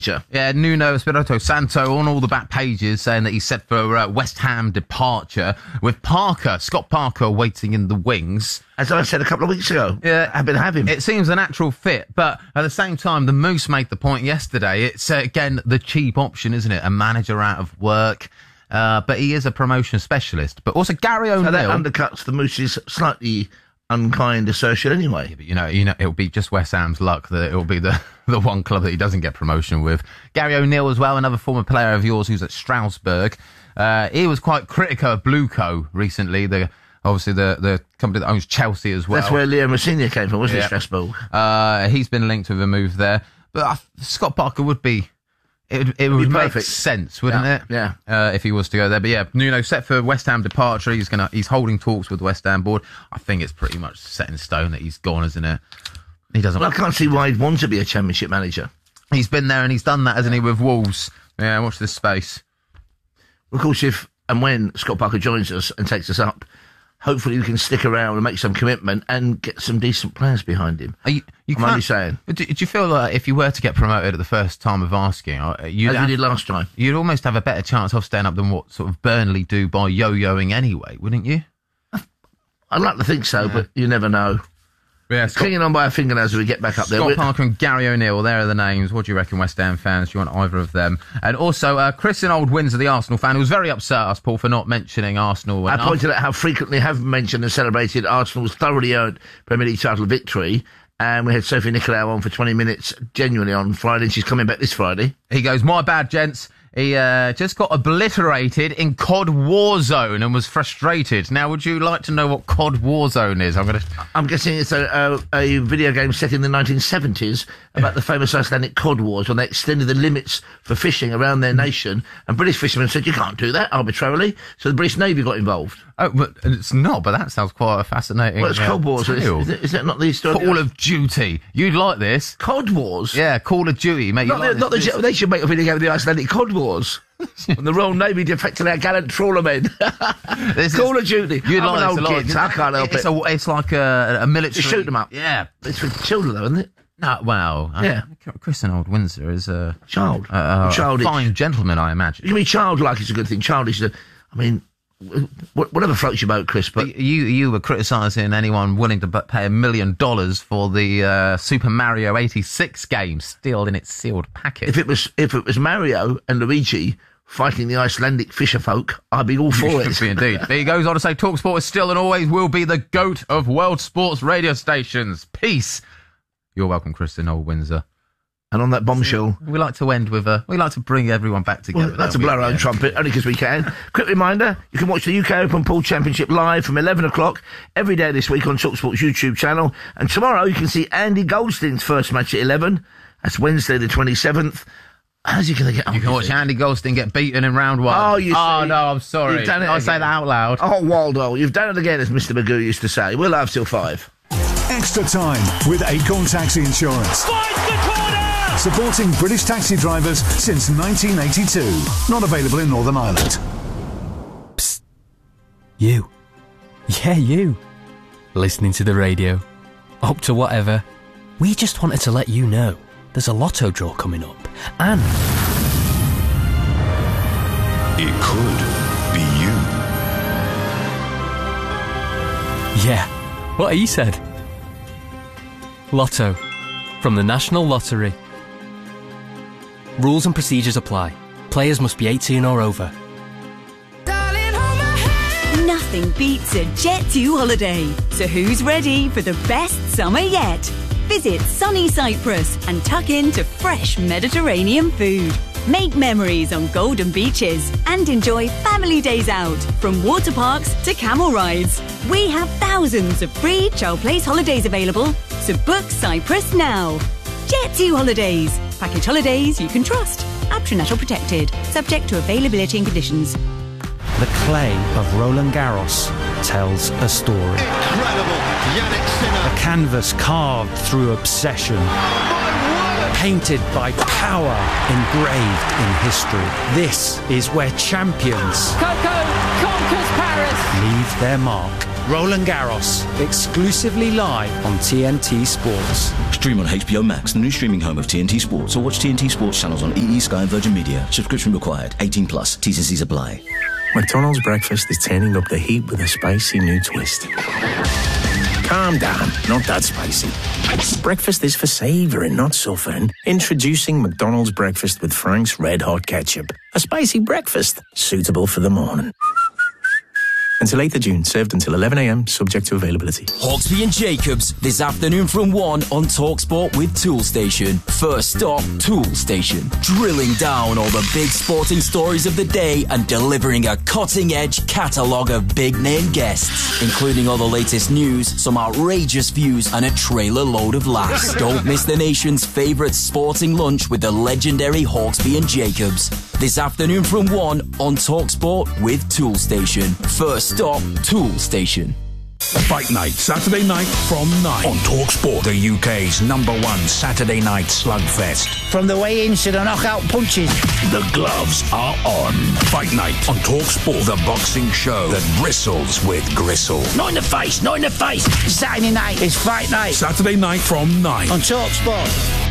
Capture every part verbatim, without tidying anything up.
Yeah, Nuno Espirito Santo on all the back pages saying that he's set for uh, West Ham departure, with Parker, Scott Parker, waiting in the wings. As I said a couple of weeks ago, yeah, I've been having. It seems a natural fit, but at the same time, the Moose made the point yesterday. It's, uh, again, the cheap option, isn't it? A manager out of work. Uh, but he is a promotion specialist. But also Gary O'Neill. So that undercuts the Moose's slightly unkind assertion anyway. Yeah, but you know, you know, it'll be just West Ham's luck that it'll be the, the one club that he doesn't get promotion with. Gary O'Neill as well, another former player of yours who's at Strasbourg. Uh, he was quite critical of Blueco recently, the obviously the, the company that owns Chelsea as well. That's where Leo Messina came from, wasn't yeah. it, Strasbourg? Uh, he's been linked with a move there. But uh, Scott Parker would be... It, it would make sense, wouldn't yeah, it? Yeah. Uh, if he was to go there. But yeah, Nuno set for West Ham departure. He's gonna. He's holding talks with the West Ham board. I think it's pretty much set in stone that he's gone, isn't it? He doesn't. Well, I can't see why he'd want to be a Championship manager. He's been there and he's done that, hasn't he, with Wolves? Yeah, watch this space. Of course, if and when Scott Parker joins us and takes us up, hopefully we can stick around and make some commitment and get some decent players behind him. Are you, you I'm only saying. Do, do you feel like if you were to get promoted at the first time of asking, you'd, as have, we did last time, you'd almost have a better chance of staying up than what sort of Burnley do by yo-yoing anyway, wouldn't you? I'd like to think so, yeah. But you never know. Yeah, Scott, clinging on by a fingernails as we get back up Scott there. Scott Parker and Gary O'Neill, there are the names. What do you reckon, West Ham fans? Do you want either of them? And also, uh, Chris in Old Windsor, the Arsenal fan, who was very upset at us, Paul, for not mentioning Arsenal. I pointed out how frequently I have mentioned and celebrated Arsenal's thoroughly earned Premier League title victory. And we had Sophie Nicolau on for twenty minutes, genuinely on Friday, and she's coming back this Friday. He goes, my bad, gents. He uh, just got obliterated in C O D Warzone and was frustrated. Now, would you like to know what C O D Warzone is? I'm going to. I'm guessing it's a, a, a video game set in the nineteen seventies about the famous Icelandic cod wars when they extended the limits for fishing around their nation. And British fishermen said, you can't do that arbitrarily. So the British Navy got involved. Oh, but it's not, but that sounds quite a fascinating. Well, it's uh, Cod Wars. Is, is, it, is that not the story? Call of Duty. You'd like this. Cod Wars? Yeah, Call of Duty, mate. Not, like the, not the, they should make a video game of the Icelandic Cod Wars. And the Royal Navy defected our gallant trawlermen. Call of Duty. You'd I'm like an old kid. kid, I can't help it's it. A, it's like a, a military... You shoot them up. Yeah. It's for children, though, isn't it? No, well... Yeah. I, Chris in Old Windsor is a... Child. A, a Childish. fine gentleman, I imagine. You can be childlike is a good thing. Childish is a... I mean... Whatever floats your boat, Chris, but... You you were criticising anyone willing to pay a million dollars for the uh, Super Mario eighty-six game still in its sealed packet. If it was if it was Mario and Luigi fighting the Icelandic fisher folk, I'd be all for it. Be indeed. He goes on to say, TalkSport is still and always will be the GOAT of world sports radio stations. Peace. You're welcome, Chris in Old Windsor. And on that bombshell... We like to end with a... We like to bring everyone back together. Well, that's to blow our own trumpet, only because we can. Quick reminder, you can watch the U K Open Pool Championship live from eleven o'clock every day this week on TalkSport's YouTube channel. And tomorrow you can see Andy Goldstein's first match at eleven. That's Wednesday the twenty-seventh. How's he going to get on? You can watch it? Andy Goldstein get beaten in round one. Oh, you Oh, see, no, I'm sorry. You've done it I again. say that out loud. Oh, Waldo, you've done it again, as Mister Magoo used to say. We'll have till five. Extra time with Acorn Taxi Insurance. Finds the corner! Supporting British taxi drivers since nineteen eighty-two. Not available in Northern Ireland. Psst. You. Yeah, you. Listening to the radio. Up to whatever. We just wanted to let you know there's a lotto draw coming up. And... it could be you. Yeah, what he said. Lotto. From the National Lottery. Rules and procedures apply. Players must be eighteen or over. Nothing beats a Jet two holiday. So who's ready for the best summer yet? Visit sunny Cyprus and tuck into fresh Mediterranean food. Make memories on golden beaches and enjoy family days out, from water parks to camel rides. We have thousands of free child place holidays available, so book Cyprus now. Jet two Holidays. Package holidays you can trust. Aptronatural protected. Subject to availability and conditions. The clay of Roland Garros tells a story. Incredible. Yannick Sinner. A canvas carved through obsession. Painted by power, engraved in history. This is where champions Coco conquers Paris. leave their mark. Roland Garros, exclusively live on T N T Sports. Stream on H B O Max, the new streaming home of T N T Sports, or watch T N T Sports channels on E E, Sky and Virgin Media. Subscription required. eighteen plus. T's and C's apply. McDonald's breakfast is turning up the heat with a spicy new twist. Calm down, not that spicy. Breakfast is for savouring, not suffering. Introducing McDonald's breakfast with Frank's Red Hot Ketchup. A spicy breakfast, suitable for the morning. Until eighth of June, served until eleven a.m, subject to availability. Hawksby and Jacobs, this afternoon from one on TalkSport with Tool Station. First stop, Tool Station. Drilling down all the big sporting stories of the day and delivering a cutting-edge catalogue of big-name guests, including all the latest news, some outrageous views, and a trailer load of laughs. Don't miss the nation's favourite sporting lunch with the legendary Hawksby and Jacobs. This afternoon from one on TalkSport with Tool Station. First stop, Tool Station. Fight Night, Saturday night from nine. On TalkSport, the U K's number one Saturday night slugfest. From the weigh-ins to the knockout punches. The gloves are on. Fight Night on TalkSport, the boxing show that bristles with gristle. Not in the face, not in the face. Saturday night is Fight Night. Saturday night from nine. On TalkSport.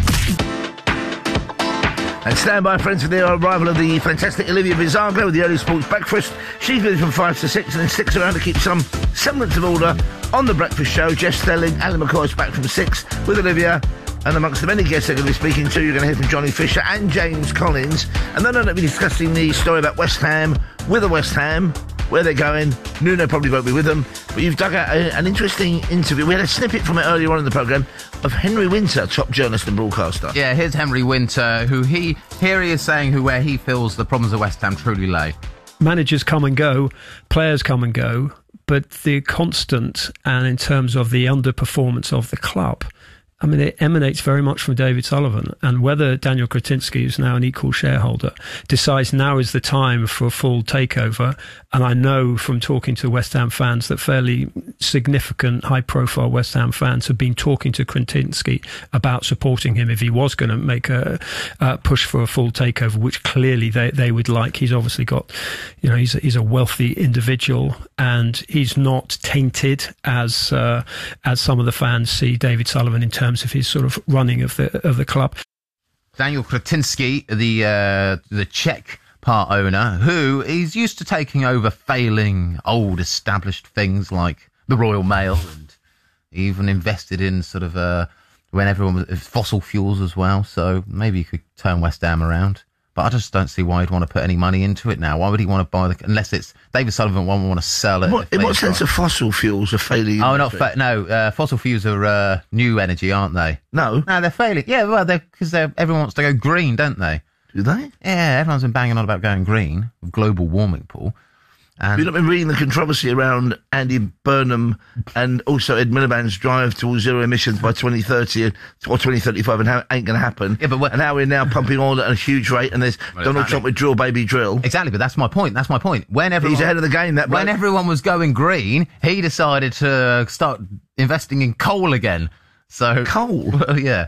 And stand by, friends, for the arrival of the fantastic Olivia Bizaga with the early sports breakfast. She's with from five to six and then sticks around to keep some semblance of order on the breakfast show. Jeff Stelling, Alan McCoy's back from six with Olivia. And amongst the many guests they're going to be speaking to, you're going to hear from Johnny Fisher and James Collins. And then I'm going to be discussing the story about West Ham with the West Ham, where they're going. Nuno probably won't be with them. But you've dug out a, an interesting interview. We had a snippet from it earlier on in the programme of Henry Winter, top journalist and broadcaster. Yeah, here's Henry Winter, who he, here he is saying who where he feels the problems of West Ham truly lay. Managers come and go, players come and go, but the constant, and in terms of the underperformance of the club, I mean, it emanates very much from David Sullivan, and whether Daniel Kretinsky, who's now an equal shareholder, decides now is the time for a full takeover. And I know from talking to West Ham fans that fairly significant, high-profile West Ham fans have been talking to Kretinsky about supporting him if he was going to make a uh, push for a full takeover, which clearly they, they would like. He's obviously got, you know, he's a, he's a wealthy individual, and he's not tainted as uh, as some of the fans see David Sullivan in terms of his sort of running of the of the club. Daniel Kretinsky, the uh, the Czech part owner, who is used to taking over failing old established things like the Royal Mail, and even invested in sort of uh, when everyone was fossil fuels as well. So maybe you could turn West Ham around. But I just don't see why he'd want to put any money into it now. Why would he want to buy the... Unless it's... David Sullivan won't want to sell it. What, in what sense are fossil fuels are failing? Oh, not... Fa- no, uh, fossil fuels are uh, new energy, aren't they? No. No, they're failing. Yeah, well, they're because they're, everyone wants to go green, don't they? Do they? Yeah, everyone's been banging on about going green with global warming, Paul. And You've not been reading the controversy around Andy Burnham and also Ed Miliband's drive towards zero emissions by twenty thirty or twenty thirty-five, and how it ain't going to happen. Yeah, but what, and how we're now pumping oil at a huge rate, and there's well, Donald exactly. Trump with drill, baby, drill. Exactly, but that's my point. That's my point. When everyone, He's ahead of the game, that bloke. When everyone was going green, he decided to start investing in coal again. So Coal? Well, yeah.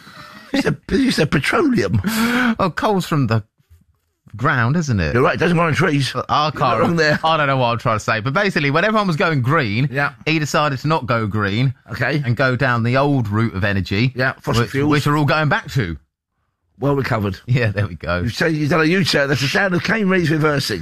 You said, you said petroleum. Well, coal's from the ground, isn't it? You're right, it doesn't grow on trees. I can't wrong there. I don't know what I'm trying to say, but basically when everyone was going green, yeah. he decided to not go green, okay, and go down the old route of energy, yeah, fossil which, fuels, which are all going back to. Well recovered. Yeah, there we go. You've, said, you've done a U-turn. That's the sound of Kane Reeves reversing.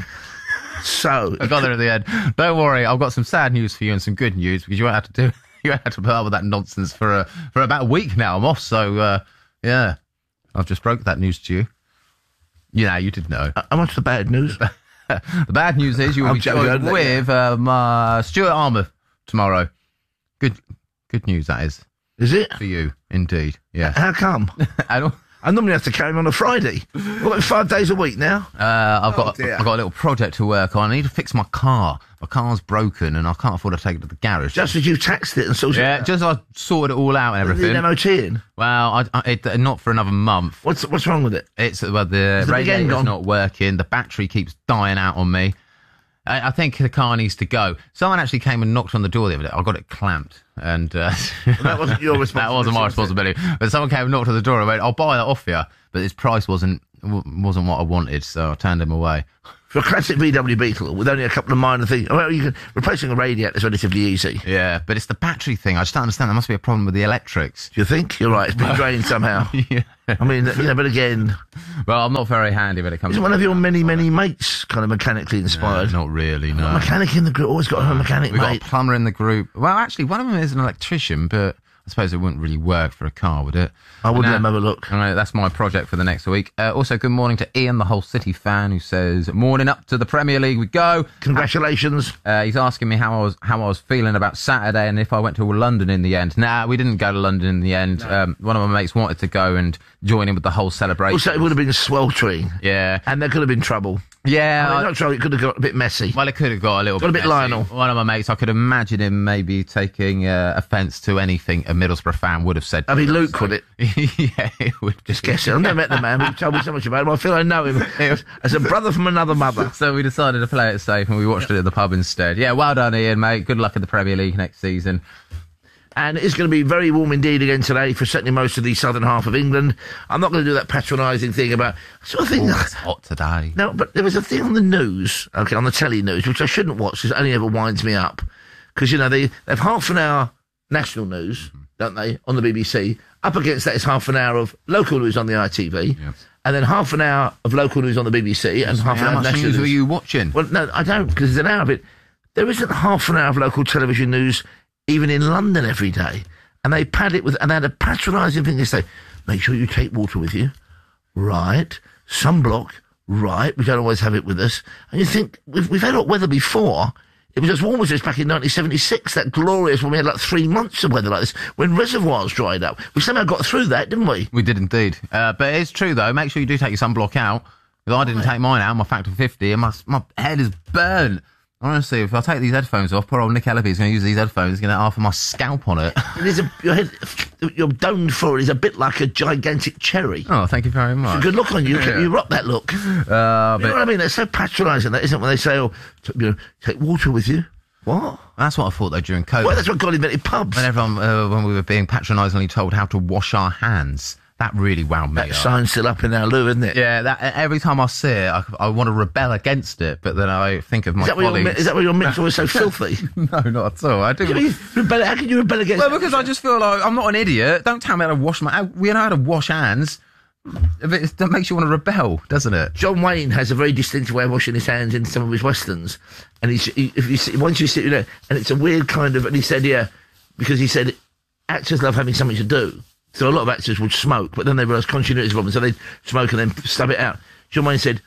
So I got there at the end. Don't worry, I've got some sad news for you and some good news, because you won't have to do you won't have to put up with that nonsense for a, for about a week now. I'm off, so uh, yeah, I've just broke that news to you. Yeah, you did know. How much the bad news? The bad news is you will be joined with um, uh, Stuart Armour tomorrow. Good good news, that is. Is it? For you, indeed. Yeah. How come? I don't... I normally have to carry him on a Friday. What, like five days a week now? Uh, I've oh, got dear. I've got a little project to work on. I need to fix my car. My car's broken and I can't afford to take it to the garage. Just as you taxed it and sorted yeah, it out? just as I sorted it all out and everything. Did the M O T in? Well, I, I, it, not for another month. What's what's wrong with it? It's well, the Is radiator's not working. The battery keeps dying out on me. I, I think the car needs to go. Someone actually came and knocked on the door the other day. I got it clamped. And uh, well, that wasn't your responsibility. That wasn't my responsibility. But someone came and knocked on the door and went, I'll buy that off you. But its price wasn't w- wasn't what I wanted, so I turned him away. For a classic V W Beetle with only a couple of minor things, well, you can, replacing a radiator is relatively easy. Yeah, but it's the battery thing. I just don't understand. There must be a problem with the electrics. Do you think? You're right. It's been drained somehow. Yeah. I mean, you know, but again... Well, I'm not very handy when it comes Isn't to... one of your many, many mates kind of mechanically inspired? No, not really, no. A mechanic in the group. Always got a mechanic, We've mate. got a plumber in the group. Well, actually, one of them is an electrician, but I suppose it wouldn't really work for a car, would it? I wouldn't Now- let him have a look. All right, that's my project for the next week. Uh, also, good morning to Ian, the Hull City fan, who says, "Morning, up to the Premier League we go." Congratulations. Uh, he's asking me how I was how I was feeling about Saturday and if I went to London in the end. Nah, we didn't go to London in the end. Um, one of my mates wanted to go and join in with the whole celebration. Also, it would have been sweltering. Yeah. And there could have been trouble. Yeah. I mean, I- not trouble, it could have got a bit messy. Well, it could have got a little Got a bit bit messy. Lionel. One of my mates, I could imagine him maybe taking uh, offence to anything a Middlesbrough fan would have said. I mean, Luke would it? Yeah, it would just guess it. I've never met the man, but he told me so much about him. I feel I know him as a brother from another mother. So we decided to play it safe and we watched it at the pub instead. Yeah, well done, Ian, mate. Good luck in the Premier League next season. And it's going to be very warm indeed again today for certainly most of the southern half of England. I'm not going to do that patronising thing about... Sort of thing. Oh, it's hot today. No, but there was a thing on the news, okay, on the telly news, which I shouldn't watch because it only ever winds me up. Because, you know, they, they have half an hour national news, don't they, on the B B C. Up against that is half an hour of local news on the I T V. Yep. And then half an hour of local news on the B B C and half an How hour of much national news news. were you watching? Well, no, I don't, because there's an hour of it. There isn't half an hour of local television news even in London every day. And they pad it with, and they had a patronising thing. They say, make sure you take water with you. Right. Sunblock. Right. We don't always have it with us. And you think, we've, we've had hot weather before. It was as warm as this back in nineteen seventy-six, that glorious when we had like three months of weather like this, when reservoirs dried up. We somehow got through that, didn't we? We did indeed. Uh, but it's true, though. Make sure you do take your sunblock out. Because I didn't take mine out, my factor fifty, and my, my head is burnt. Honestly, if I take these headphones off, poor old Nick Ellaby is going to use these headphones. He's going to have half of my scalp on it. It is a, your head, your domed forehead is a bit like a gigantic cherry. Oh, thank you very much. It's a good look on you. Yeah. You rock that look. Uh, You but know what I mean? They're so patronising, that isn't when they say, oh, t- you know, take water with you. What? that's what I thought, though, during COVID. Well, that's what God invented pubs. When everyone, uh, when we were being patronisingly told how to wash our hands, that really wound me That up. sign's still up in our loo, isn't it? Yeah, that, every time I see it, I, I want to rebel against it, but then I think of my Is that, why your, colleagues. mi- is that why your mitts are so filthy? No, not at all. I do. You mean, rebel, how can you rebel against Well, because I just feel like I'm not an idiot. Don't tell me how to wash my. We know how to wash hands. But it that makes you want to rebel, doesn't it? John Wayne has a very distinctive way of washing his hands in some of his westerns, and he's, he, if you see, once you sit, you know, and it's a weird kind of. And he said, yeah, because he said actors love having something to do. So a lot of actors would smoke, but then they realised continuity is a problem, so they'd smoke and then stub it out. John Wayne said,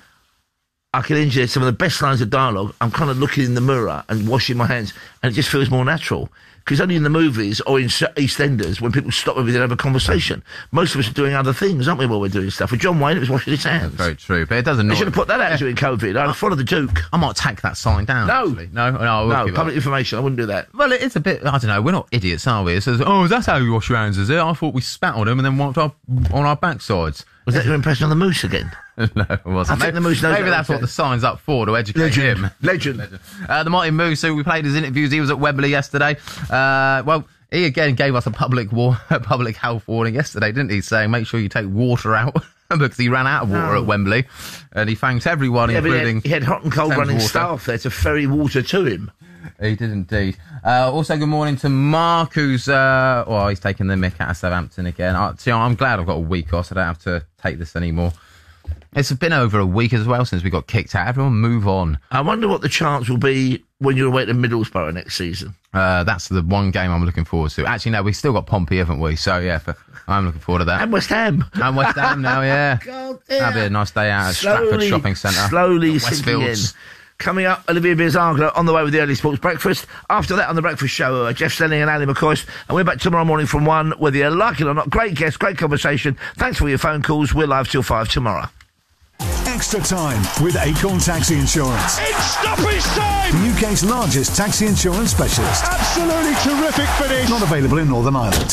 I can engineer some of the best lines of dialogue. I'm kind of looking in the mirror and washing my hands, and it just feels more natural. Because only in the movies or in EastEnders, when people stop everything and have a conversation, most of us are doing other things, aren't we, while we're doing stuff? With John Wayne, it was washing his hands. Very true, but it doesn't. They should have put that out during COVID. I'd follow the Duke. I might take that sign down. No. actually. no, no, I will No, give it public up. information. I wouldn't do that. Well, it's a bit. I don't know. We're not idiots, are we? It says, "Oh, that's how you wash your hands, is it?" I thought we spat on them and then wiped our, on our backsides. Was that your impression on the moose again? No, it wasn't. I think the Moose knows Maybe what that's I'm what the saying. sign's up for, to educate Legend. him. Legend. Uh, the Mighty Moose, who we played his interviews, he was at Wembley yesterday. Uh, well, he again gave us a public war- public health warning yesterday, didn't he? Saying make sure you take water out because he ran out of water Oh. at Wembley, and he thanked everyone, Yeah, but he including had, he had hot and cold Thames running Water. staff there to ferry water to him. He did indeed. Uh, also, good morning to Mark, who's uh, well, he's taking the mick out of Southampton again. I, see, I'm glad I've got a week off, so I don't have to take this anymore. It's been over a week as well since we got kicked out. Everyone move on. I wonder what the chance will be when you're away to Middlesbrough next season. Uh, that's the one game I'm looking forward to. Actually, no, we've still got Pompey, haven't we? So, yeah, for, I'm looking forward to that. And West Ham. And West Ham now, yeah. God, That'll be a nice day out at Stratford Shopping Centre. Slowly Westfields. sinking in. Coming up, Olivia Birzagler on the way with the early sports breakfast. After that, on the breakfast show, uh, Jeff Stelling and Ali McCoist. And we're back tomorrow morning from one, whether you like it or not. Great guest, great conversation. Thanks for your phone calls. We're live till five tomorrow. Extra time with Acorn Taxi Insurance. It's stoppage time! The U K's largest taxi insurance specialist. Absolutely terrific finish. Not available in Northern Ireland.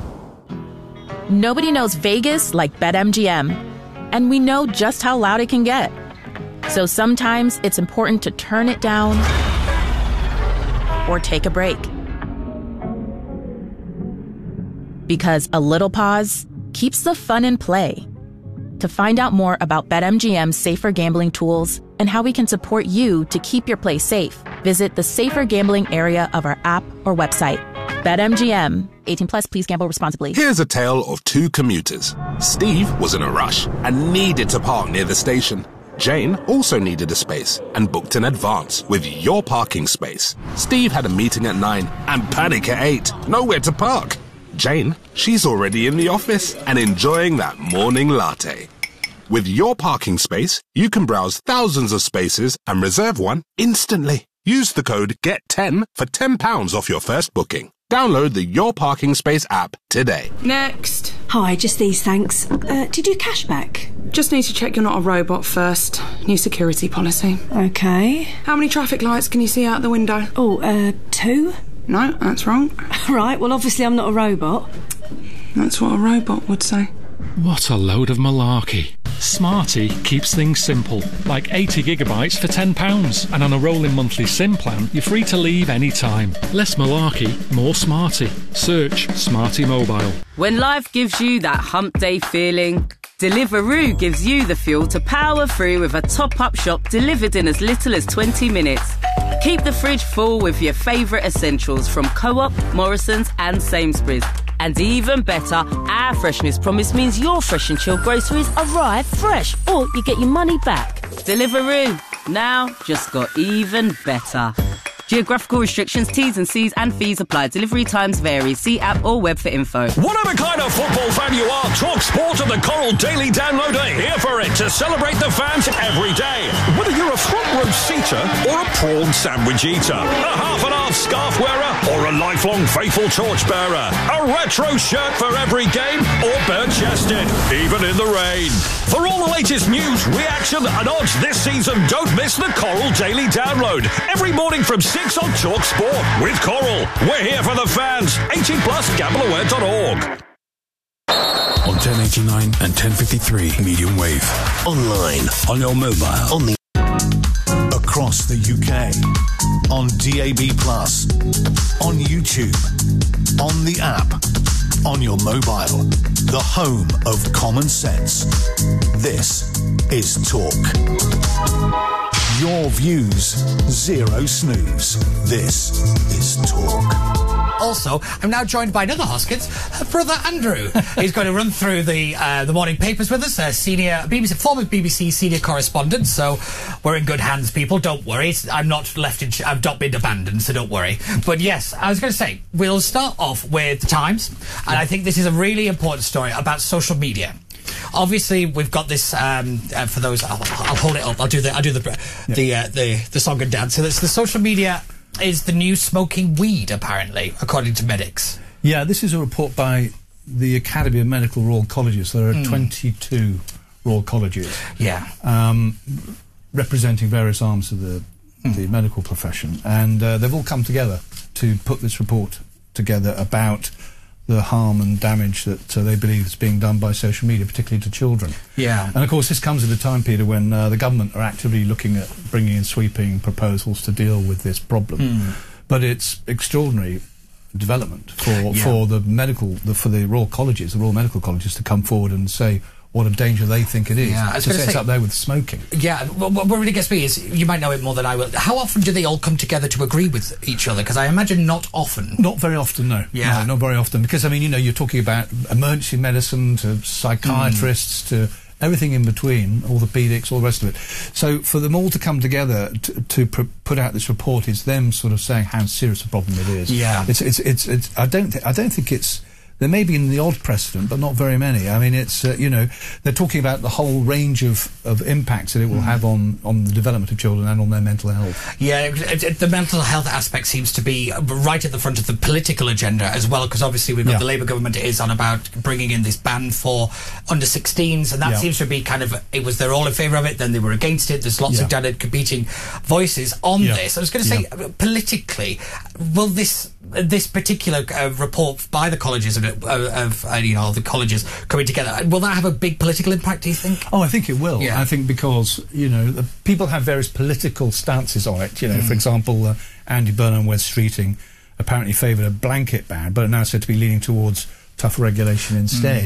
Nobody knows Vegas like BetMGM. And we know just how loud it can get. So sometimes it's important to turn it down or take a break. Because a little pause keeps the fun in play. To find out more about BetMGM's safer gambling tools and how we can support you to keep your play safe, visit the safer gambling area of our app or website. BetMGM. eighteen plus, please gamble responsibly. Here's a tale of two commuters. Steve was in a rush and needed to park near the station. Jane also needed a space and booked in advance with Your Parking Space. Steve had a meeting at nine and panic at eight. Nowhere to park. Jane, she's already in the office and enjoying that morning latte. With Your Parking Space, you can browse thousands of spaces and reserve one instantly. Use the code get ten for ten pounds off your first booking. Download the Your Parking Space app today. Next. Hi, just these, thanks. Uh, do you do cashback? Just need to check you're not a robot first. New security policy. Okay. How many traffic lights can you see out the window? Oh, uh, two? No, that's wrong. Right, well, obviously I'm not a robot. That's what a robot would say. What a load of malarkey. Smarty keeps things simple, like eighty gigabytes for ten pounds, and on a rolling monthly SIM plan, you're free to leave any time. Less malarkey, more Smarty. Search Smarty Mobile. When life gives you that hump day feeling, Deliveroo gives you the fuel to power through with a top-up shop delivered in as little as twenty minutes. Keep the fridge full with your favourite essentials from Co-op, Morrison's and Sainsbury's. And even better, our freshness promise means your fresh and chilled groceries arrive fresh, or you get your money back. Deliveroo, now just got even better. Geographical restrictions, T's and C's and fees apply. Delivery times vary. See app or web for info. Whatever kind of football fan you are, Talk Sport and the Coral Daily Download are here for it to celebrate the fans every day. Whether you're a front row seater or a prawn sandwich eater, a half and half scarf wearer or a lifelong faithful torchbearer, a retro shirt for every game or bare-chested, even in the rain. For all the latest news, reaction and odds this season, don't miss the Coral Daily Download. Every morning from six on Talk Sport with Coral. We're here for the fans. eighteen plus, gamble aware dot org. On ten eighty-nine and ten fifty-three medium wave. Online. On your mobile. On the across the U K. On D A B plus. On YouTube. On the app. On your mobile. The home of common sense. This is Talk. Your views, zero snooze. This is Talk. Also, I'm now joined by another Hoskins, brother Andrew. He's going to run through the uh, the morning papers with us. Uh, senior B B C, former B B C senior correspondent. So we're in good hands, people. Don't worry. I'm not left in. I've not been abandoned, so don't worry. But yes, I was going to say we'll start off with the Times, and I think this is a really important story about social media. Obviously, we've got this. Um, uh, for those, I'll, I'll hold it up. I'll do the. I'll do the yeah. the, uh, the the song and dance. So it's the social media is the new smoking weed, apparently, according to medics. Yeah, this is a report by the Academy of Medical Royal Colleges. There are mm. twenty-two Royal Colleges. Yeah, um, representing various arms of the mm. the medical profession, and uh, they've all come together to put this report together about the harm and damage that uh, they believe is being done by social media, particularly to children. Yeah. And of course this comes at a time, Peter, when uh, the government are actively looking at bringing in sweeping proposals to deal with this problem. Mm. But it's extraordinary development for yeah. for the medical, the, for the Royal Colleges, the Royal Medical Colleges to come forward and say what a danger they think it is. Yeah, to set up there with smoking. Yeah, what, what really gets me is, you might know it more than I will, how often do they all come together to agree with each other? Because I imagine not often. Not very often, no. Yeah. No, not very often. Because, I mean, you know, you're talking about emergency medicine to psychiatrists mm. to everything in between, orthopaedics, all the rest of it. So for them all to come together to, to pr put out this report is them sort of saying how serious a problem it is. Yeah. It's, it's, it's, it's, I don't th I don't think it's, there may be in the odd precedent, but not very many. I mean, it's, uh, you know, they're talking about the whole range of, of impacts that it will mm. have on, on the development of children and on their mental health. Yeah, it, it, the mental health aspect seems to be right at the front of the political agenda as well, because obviously we've got yeah. the Labour government is on about bringing in this ban for under sixteens, and that yeah. seems to be kind of, it was they're all in favour of it, then they were against it. There's lots yeah. of done competing voices on yeah. this. I was going to say, yeah. politically, will this this particular uh, report by the colleges of, of uh, you know, the colleges coming together, will that have a big political impact, do you think? Oh, I think it will. Yeah. I think because, you know, the people have various political stances on it. You know, mm. for example, uh, Andy Burnham, Wes Streeting apparently favoured a blanket ban, but are now said to be leaning towards tougher regulation instead. Mm.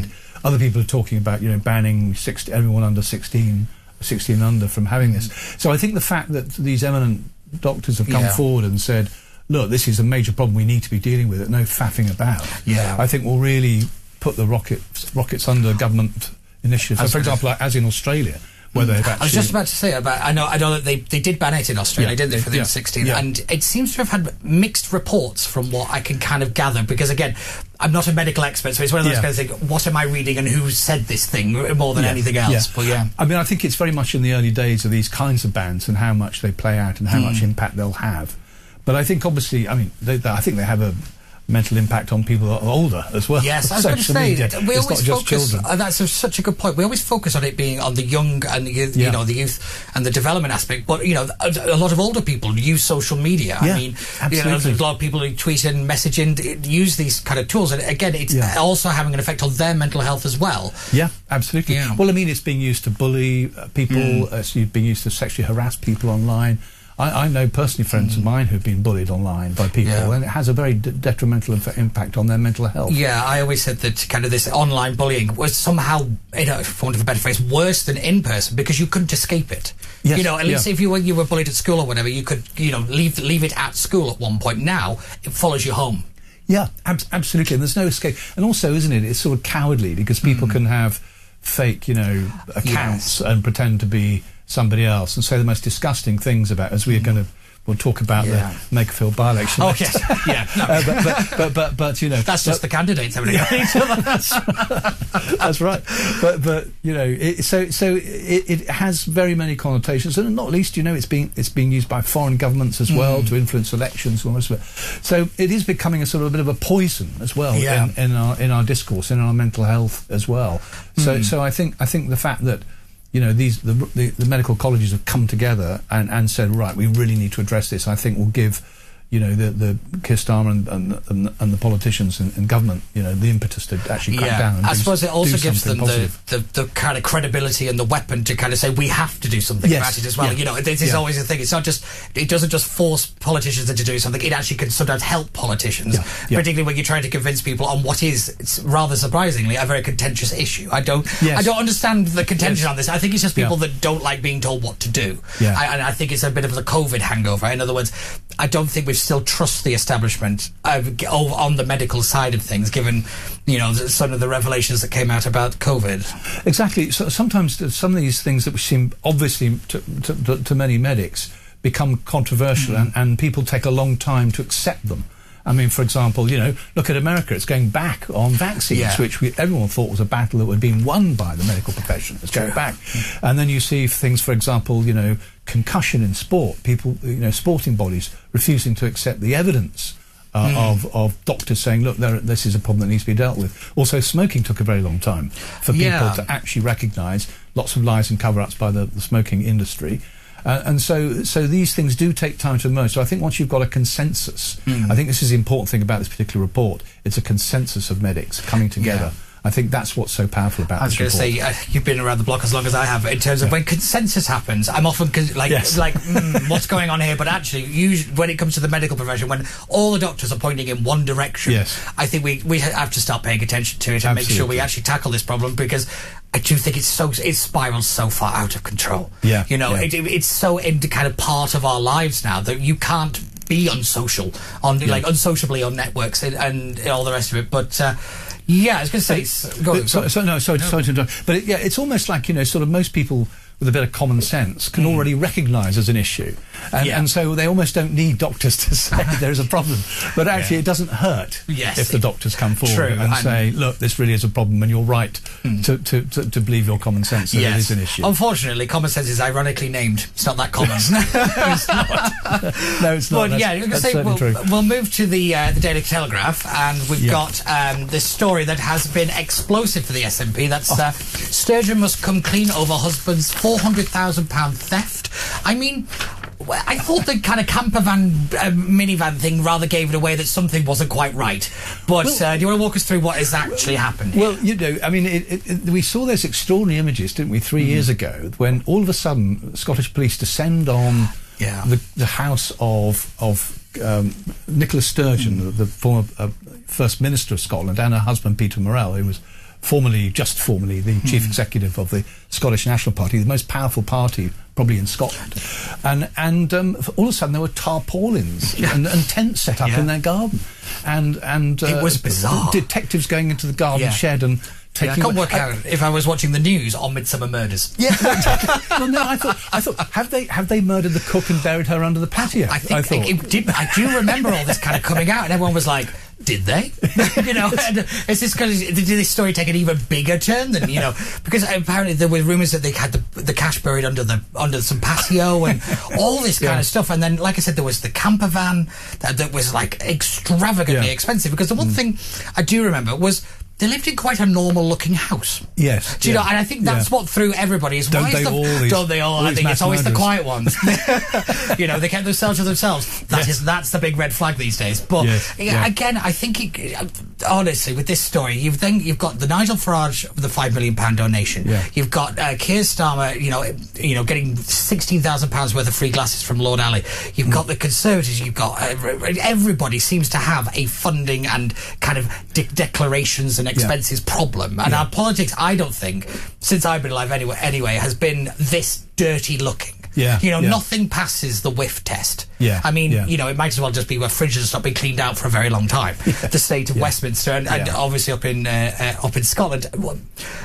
Other people are talking about, you know, banning sixty, everyone under sixteen, sixteen under from having this. So I think the fact that these eminent doctors have come Yeah. forward and said, look, this is a major problem we need to be dealing with it, no faffing about, Yeah. I think will really put the rockets, rockets under government initiatives. So, As- for example, like, as in Australia, where they've actually... I was just about to say about. I know. I know that they, they did ban it in Australia, Yeah, didn't they, for the yeah, under sixteen? yeah. And it seems to have had mixed reports from what I can kind of gather. Because again, I'm not a medical expert, so it's one of those Yeah. kind of things. What am I reading, and who said this thing more than Yeah, anything else? But yeah, I mean, I think it's very much in the early days of these kinds of bans and how much they play out and how Mm. much impact they'll have. But I think, obviously, I mean, they, they, I think they have a mental impact on people that are older as well. Yes, I was going to Social say, media. we It's always not just focus, children. uh, that's a, such a good point, we always focus on it being on the young and, the, you Yeah. know, the youth and the development aspect, but, you know, a, a lot of older people use social media. Yeah, I mean, you know, absolutely. there's a lot of people who tweet and message and uh, use these kind of tools, and again, it's Yeah. also having an effect on their mental health as well. Yeah, absolutely. Yeah. Well, I mean, it's being used to bully uh, people, Mm. uh, it's being used to sexually harass people online. I, I know personally friends of mine who've been bullied online by people, Yeah. and it has a very d- detrimental inf- impact on their mental health. Yeah, I always said that kind of this online bullying was somehow, you know, for want of a better phrase, worse than in person because you couldn't escape it. Yes, you know, at least yeah. if you were you were bullied at school or whatever, you could, you know, leave leave it at school at one point. Now it follows you home. Yeah, ab- absolutely. And there's no escape. And also, isn't it, it's sort of cowardly because people can have fake, you know, accounts and pretend to be somebody else and say the most disgusting things about, as we're going to, we'll talk about Yeah. the Makerfield by-election. Oh later. yes, yeah. No. Uh, but, but, but, but, but, you know... That's just but- the candidates having a each other. That's right. But, but you know, it, so so it, it has very many connotations, and not least, you know, it's being it's being used by foreign governments as well Mm. to influence elections and all the rest of it. So it is becoming a sort of a bit of a poison as well Yeah. in, in our in our discourse, in our mental health as well. So Mm. so I think I think the fact that, you know, these the, the the medical colleges have come together and and said, right, we really need to address this, I think will give, you know, the the Keir Starmer and and, and, and the politicians and, and government, you know, the impetus to actually crack down. And I do, suppose it also do gives them something the, positive. the, the kind of credibility and the weapon to kind of say we have to do something Yes, about it as well. yeah, You know, this is yeah. always a thing. It's not just it doesn't just force politicians to do something. It actually can sometimes help politicians, Yeah, yeah. particularly when you're trying to convince people on what is, it's rather surprisingly, a very contentious issue. I don't, Yes. I don't understand the contention Yes. on this. I think it's just people Yeah. that don't like being told what to do. Yeah. I, and I think it's a bit of the COVID hangover. In other words, I don't think we still trust the establishment uh, g- over on the medical side of things, given, you know, th- some of the revelations that came out about COVID. Exactly. So sometimes th- some of these things that seem obviously to, to, to, to many medics become controversial, and, and people take a long time to accept them. I mean, for example, you know, look at America. It's going back on vaccines, Yeah. which we, everyone thought was a battle that had been won by the medical profession. It's going True. back. And then you see things, for example, you know, concussion in sport. People, you know, sporting bodies refusing to accept the evidence uh, Mm. of, of doctors saying, look, there, this is a problem that needs to be dealt with. Also, smoking took a very long time for people Yeah. to actually recognise lots of lies and cover-ups by the, the smoking industry. Uh, and so, so these things do take time to emerge. So I think once you've got a consensus, Mm. I think this is the important thing about this particular report. It's a consensus of medics coming together. Yeah. I think that's what's so powerful about I was this going to report. say, uh, you've been around the block as long as I have. In terms of when consensus happens, I'm often con- like, Yes. like, mm, what's going on here? But actually, usually, when it comes to the medical profession, when all the doctors are pointing in one direction, Yes. I think we we have to start paying attention to it and make sure we Absolutely. actually tackle this problem, because I do think it's so it spirals so far out of control. Yeah, you know, yeah. it, it, it's so into kind of part of our lives now that you can't be unsocial on like unsociably on networks and, and all the rest of it. But uh, yeah, I was going to say, s- go, But- so, go. so no, sorry, sorry to interrupt. But it, yeah, it's almost like, you know, sort of most people with a bit of common sense can already recognise as an issue, and, Yeah. and so they almost don't need doctors to say there's a problem. But actually, it doesn't hurt Yes, if the it- doctors come forward True, and and- say, look, this really is a problem, and you're right to, to, to, to believe your common sense that it is an issue. Unfortunately, common sense is ironically named. It's not that common. It's not. No, it's not. But That's- yeah, I was gonna that's say certainly we'll, true. we'll move to the uh, the Daily Telegraph, and we've Yeah. got um, this story that has been explosive for the S N P. That's uh, Sturgeon must come clean over husband's four hundred thousand pound theft. I mean, well, I thought the kind of camper van, uh, minivan thing rather gave it away that something wasn't quite right. But Well- uh, do you want to walk us through what has actually happened? Well, you know, I mean, it, it, it, we saw those extraordinary images, didn't we, three years ago, when all of a sudden Scottish police descend on Yeah. the, the house of of um, Nicola Sturgeon, the, the former uh, First Minister of Scotland, and her husband Peter Murrell, who was formerly, just formerly, the Mm. chief executive of the Scottish National Party, the most powerful party probably in Scotland. And and um, all of a sudden there were tarpaulins Yeah. and, and tents set up Yeah. in their garden. And, and uh, It was bizarre. detectives going into the garden Yeah. shed and Yeah, I taking... can't work I- out if I was watching the news on Midsummer Murders. Yeah, well, no, I thought, I thought, have they have they murdered the cook and buried her under the patio? I think thought. it did. I do remember all this kind of coming out, and everyone was like, "Did they?" you know, and it's this kind of did this story take an even bigger turn than you know? Because apparently there were rumours that they had the the cash buried under the under some patio and all this kind Yeah. of stuff. And then, like I said, there was the camper van that, that was like extravagantly Yeah. expensive. Because the one thing I do remember was they lived in quite a normal-looking house. Yes. Do you yeah. know? And I think that's Yeah. what threw everybody is Don't why is they the, all these- don't they all? all I these think mass it's always the murderers. quiet ones. you know, they kept themselves to themselves. That is that's the big red flag these days. But Yes, yeah, yeah. again, I think it, honestly, with this story, you've then you've got the Nigel Farage with the five million pound donation. Yeah. You've got uh, Keir Starmer, you know, you know, getting sixteen thousand pounds worth of free glasses from Lord Alley. You've got the Conservatives. You've got uh, everybody seems to have a funding and kind of de- declarations and expenses problem. And Yeah. our politics, I don't think, since I've been alive anyway, anyway, has been this dirty looking. Yeah, You know, yeah. nothing passes the whiff test. Yeah, I mean, yeah. you know, it might as well just be where fridges have not been cleaned out for a very long time. The state of Yeah. Westminster and, and Yeah. obviously up in uh, uh, up in Scotland. What,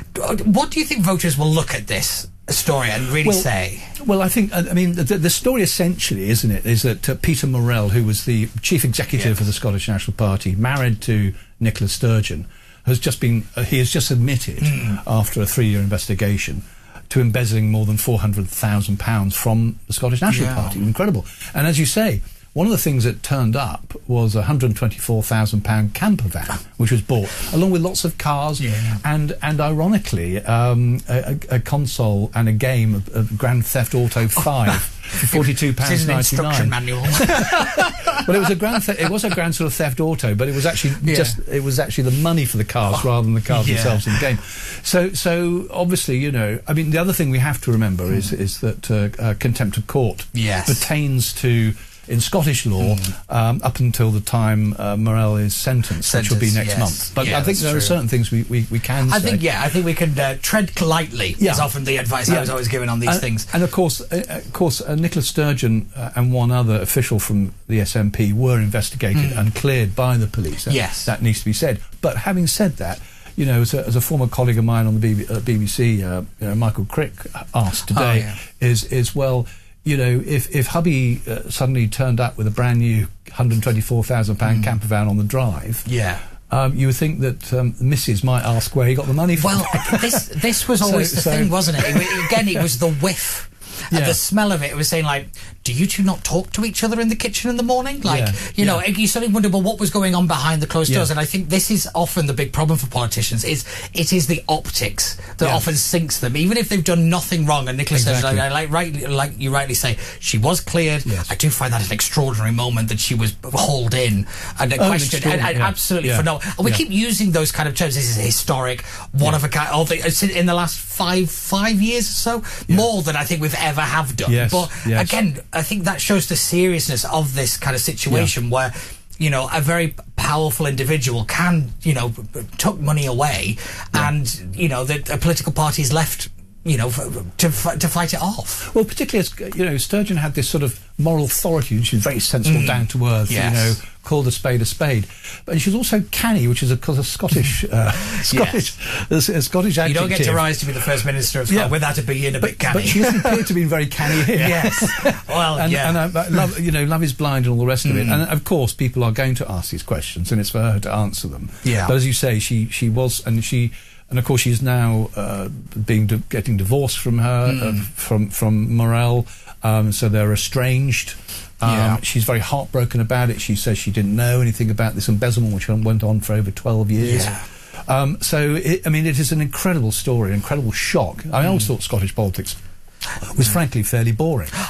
what do you think voters will look at this story and really Well, say? Well, I think, I I mean, the, the story essentially, isn't it, is that uh, Peter Morrell, who was the chief executive Yes. of the Scottish National Party, married to Nicola Sturgeon, has just been, uh, he has just admitted, Mm. after a three-year investigation, to embezzling more than four hundred thousand pounds from the Scottish National Yeah. Party. Incredible. And as you say, one of the things that turned up was a one hundred twenty-four thousand pound camper van, which was bought, along with lots of cars, Yeah. and, and ironically, um, a, a a console and a game of, of Grand Theft Auto five for forty-two This pounds is an instruction ninety-nine. manual. Well, it was a grand, th- it was a grand sort of Theft Auto, but it was actually Yeah. just, it was actually the money for the cars rather than the cars yeah. themselves in the game. So, so obviously, you know, I mean, the other thing we have to remember is is that uh, uh, contempt of court Yes. pertains to, in Scottish law, um, up until the time uh, Morrell is sentenced, which will be Sentence, next yes. month. But Yeah, I think that's there true. are certain things we, we, we can I say. think, yeah, I think we can uh, tread lightly. Yeah. Is often the advice I Yeah. was always given on these and, things. And of course, uh, of course, uh, Nicola Sturgeon uh, and one other official from the S N P were investigated and cleared by the police. That, Yes. that needs to be said. But having said that, you know, as a, as a former colleague of mine on the B B, uh, B B C, uh, you know, Michael Crick asked today, Oh, yeah. is is well, you know, if if hubby uh, suddenly turned up with a brand new one hundred twenty-four thousand pound camper van on the drive, Yeah. um, you would think that um, Missus might ask where he got the money from. Well, this this was So- always the so- thing, wasn't it? it? wa- Again, it was the whiff. And Yeah. the smell of it, it was saying like, do you two not talk to each other in the kitchen in the morning? Like, Yeah, you know, yeah. you suddenly wonder, well, what was going on behind the closed Yeah. doors? And I think this is often the big problem for politicians, is it is the optics that Yeah. often sinks them, even if they've done nothing wrong. And Nicola says, Exactly. I, I like, right, like you rightly say, she was cleared. Yes. I do find that an extraordinary moment that she was hauled in and Oh, questioned, and, and extraordinary, yeah. absolutely Yeah. phenomenal. And we Yeah. keep using those kind of terms. This is historic, one Yeah. of a kind. All the, it's in the last five five years or so, more than I think we've ever have done. Yes, But yes. again, I think that shows the seriousness of this kind of situation where, you know, a very powerful individual can, you know, b- b- took money away, and you know, the a political party is left, you know, f- to f- to fight it off. Well, particularly as, you know, Sturgeon had this sort of moral authority, and she was very sensible, Mm. down to earth, Yes. you know, called a spade a spade. But she was also canny, which is a, a Scottish, uh, Scottish, a, a Scottish adjective. You don't get to rise to be the first minister of Scotland Yeah. without it being a But, bit canny. but she doesn't appear to be very canny here. Yes. Well, and, yeah. and I, I love, you know, love is blind and all the rest of it. Mm. And of course, people are going to ask these questions, and it's for her to answer them. Yeah. But as you say, she she was, and she. And of course, she's now uh, being di- getting divorced from her, Mm. uh, from from Morrell. Um, so they're estranged. Um, Yeah. She's very heartbroken about it. She says she didn't know anything about this embezzlement, which went on for over twelve years. Yeah. Um, so, it, I mean, it is an incredible story, an incredible shock. I always thought Scottish politics was frankly fairly boring.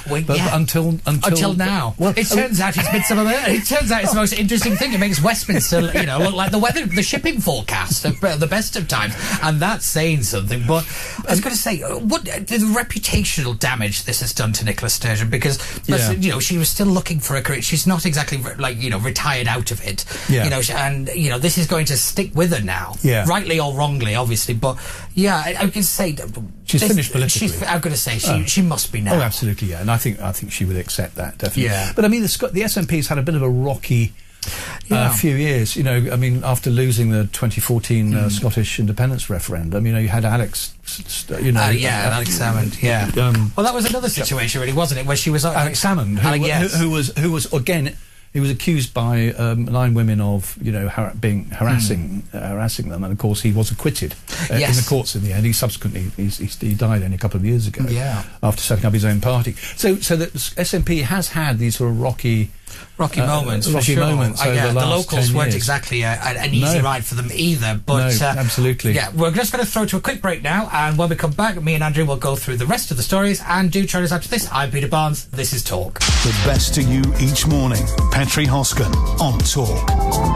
Well, but, yeah. but until until Until now. Well, it turns out it's Midsummer Murders. It turns out it's the most interesting thing. It makes Westminster, you know, look like the weather, the shipping forecast at the best of times, and that's saying something. But I was going to say, what the reputational damage this has done to Nicola Sturgeon, because Yeah. you know she was still looking for a career. She's not exactly like you know retired out of it. Yeah. You know, she- and you know this is going to stick with her now, Yeah. rightly or wrongly, obviously. But yeah, I, I can say She's this- finished politically. She's, I'm going to say she Oh. she must be now. Oh, absolutely, yeah, and I think I think she would accept that definitely. Yeah. But I mean, the, Sc- the S N P's had a bit of a rocky uh, Yeah. few years. You know, I mean, after losing the twenty fourteen uh, Scottish independence referendum, you know, you had Alex, s- s- you know, Uh, yeah, Alex Salmond. Yeah. Um, well, that was another situation, really, wasn't it? Where she was uh, Alex Salmond, who, Alec, yes. who, who was who was again. He was accused by um, nine women of, you know, har- being harassing, uh, harassing them, and of course he was acquitted uh, in Yes. the courts in the end. He subsequently he's, he's, he died only a couple of years ago, Yeah. after setting up his own party. So, so the S N P has had these sort of rocky, Rocky uh, moments, for rocky sure. moments Uh, over yeah, the the last locals ten weren't years. exactly a, a, an easy No. ride for them either. But No, uh, absolutely. yeah, we're just going to throw to a quick break now, and when we come back, me and Andrew will go through the rest of the stories. And do join us after this. I'm Peter Barnes. This is Talk. The best to you each morning. Petri Hoskin on Talk.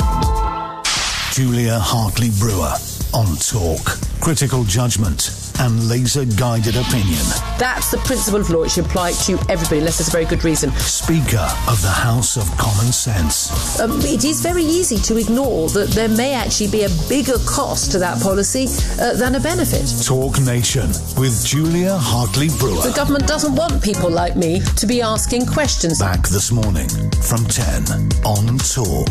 Julia Hartley Brewer on Talk. Critical judgment and laser-guided opinion. That's the principle of law. It should apply to everybody, unless there's a very good reason. Speaker of the House of Common Sense. Um, it is very easy to ignore that there may actually be a bigger cost to that policy uh, than a benefit. Talk Nation with Julia Hartley Brewer. The government doesn't want people like me to be asking questions. Back this morning from ten on Talk.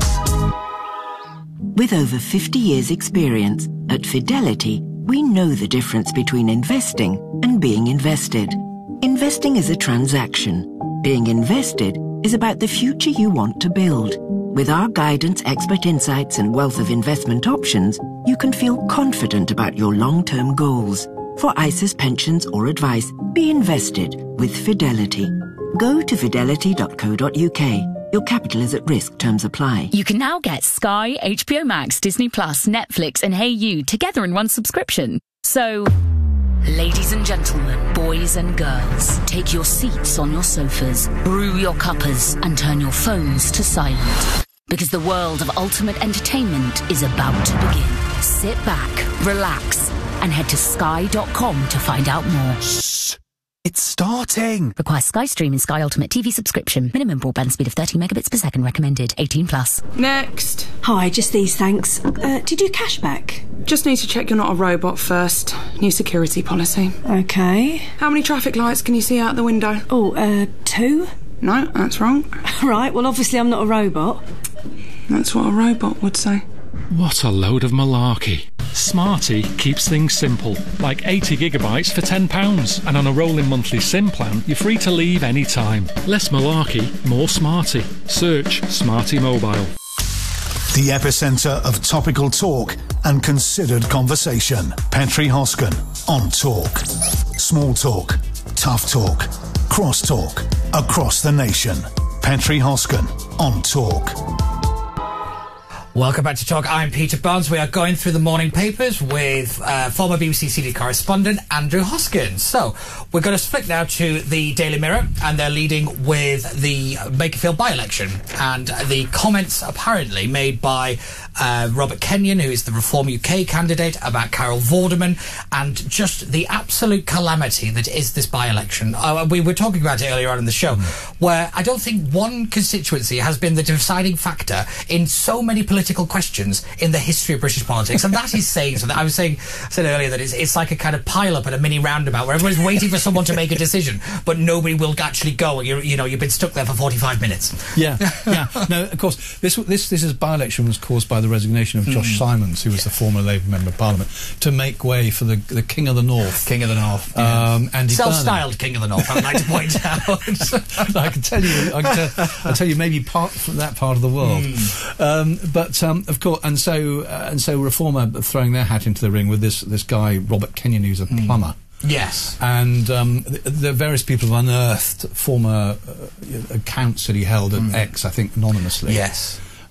With over fifty years' experience, at Fidelity, we know the difference between investing and being invested. Investing is a transaction. Being invested is about the future you want to build. With our guidance, expert insights, and wealth of investment options, you can feel confident about your long-term goals. For I S As, pensions, or advice, be invested with Fidelity. Go to fidelity dot co dot uk. Your capital is at risk. Terms apply. You can now get Sky, H B O Max, Disney Plus, Netflix, and Hey You together in one subscription. So, ladies and gentlemen, boys and girls, take your seats on your sofas, brew your cuppers, and turn your phones to silent. Because the world of ultimate entertainment is about to begin. Sit back, relax, and head to sky dot com to find out more. Shh. It's starting. Requires Sky Stream and Sky Ultimate T V subscription. Minimum broadband speed of thirty megabits per second recommended. eighteen plus. Next. Hi, just these, thanks. Uh, did you cash back? Just need to check you're not a robot first. New security policy. Okay. How many traffic lights can you see out the window? Oh, uh, two? No, that's wrong. Right, well, obviously I'm not a robot. That's what a robot would say. What a load of malarkey. Smarty keeps things simple, like eighty gigabytes for ten pounds. And on a rolling monthly SIM plan, you're free to leave any time. Less malarkey, more Smarty. Search Smarty Mobile. The epicentre of topical talk and considered conversation. Petri Hoskin on Talk. Small talk, tough talk, cross talk, across the nation. Petri Hoskin on Talk. Welcome back to Talk. I'm Peter Barnes. We are going through the morning papers with uh, former B B C senior correspondent Andrew Hoskins. So we're going to split now to the Daily Mirror, and they're leading with the Bakerfield by-election and the comments apparently made by uh, Robert Kenyon, who is the Reform U K candidate, about Carol Vorderman, and just the absolute calamity that is this by-election. Uh, we were talking about it earlier on in the show, mm. where I don't think one constituency has been the deciding factor in so many political questions in the history of British politics, and that is saying something. I was saying said earlier that it's, it's like a kind of pile-up at a mini roundabout where everyone's waiting for someone to make a decision, but nobody will actually go. You're, you know, you've been stuck there for forty-five minutes. Yeah, yeah. No, of course, this this this is by-election was caused by the resignation of Josh mm. Simons, who was the former Labour Member of Parliament, to make way for the the King of the North. King of the North. Yeah. Um, Andy Self-styled King of the North, I'd like to point out. I can tell you, I can tell, I'll tell you maybe part from that part of the world. Mm. Um, but um, of course, and so uh, and so Reform are throwing their hat into the ring with this this guy Robert Kenyon, who's a mm. plumber. Yes. And um, the, the various people have unearthed former uh, accounts that he held at mm. X, I think, anonymously. Yes.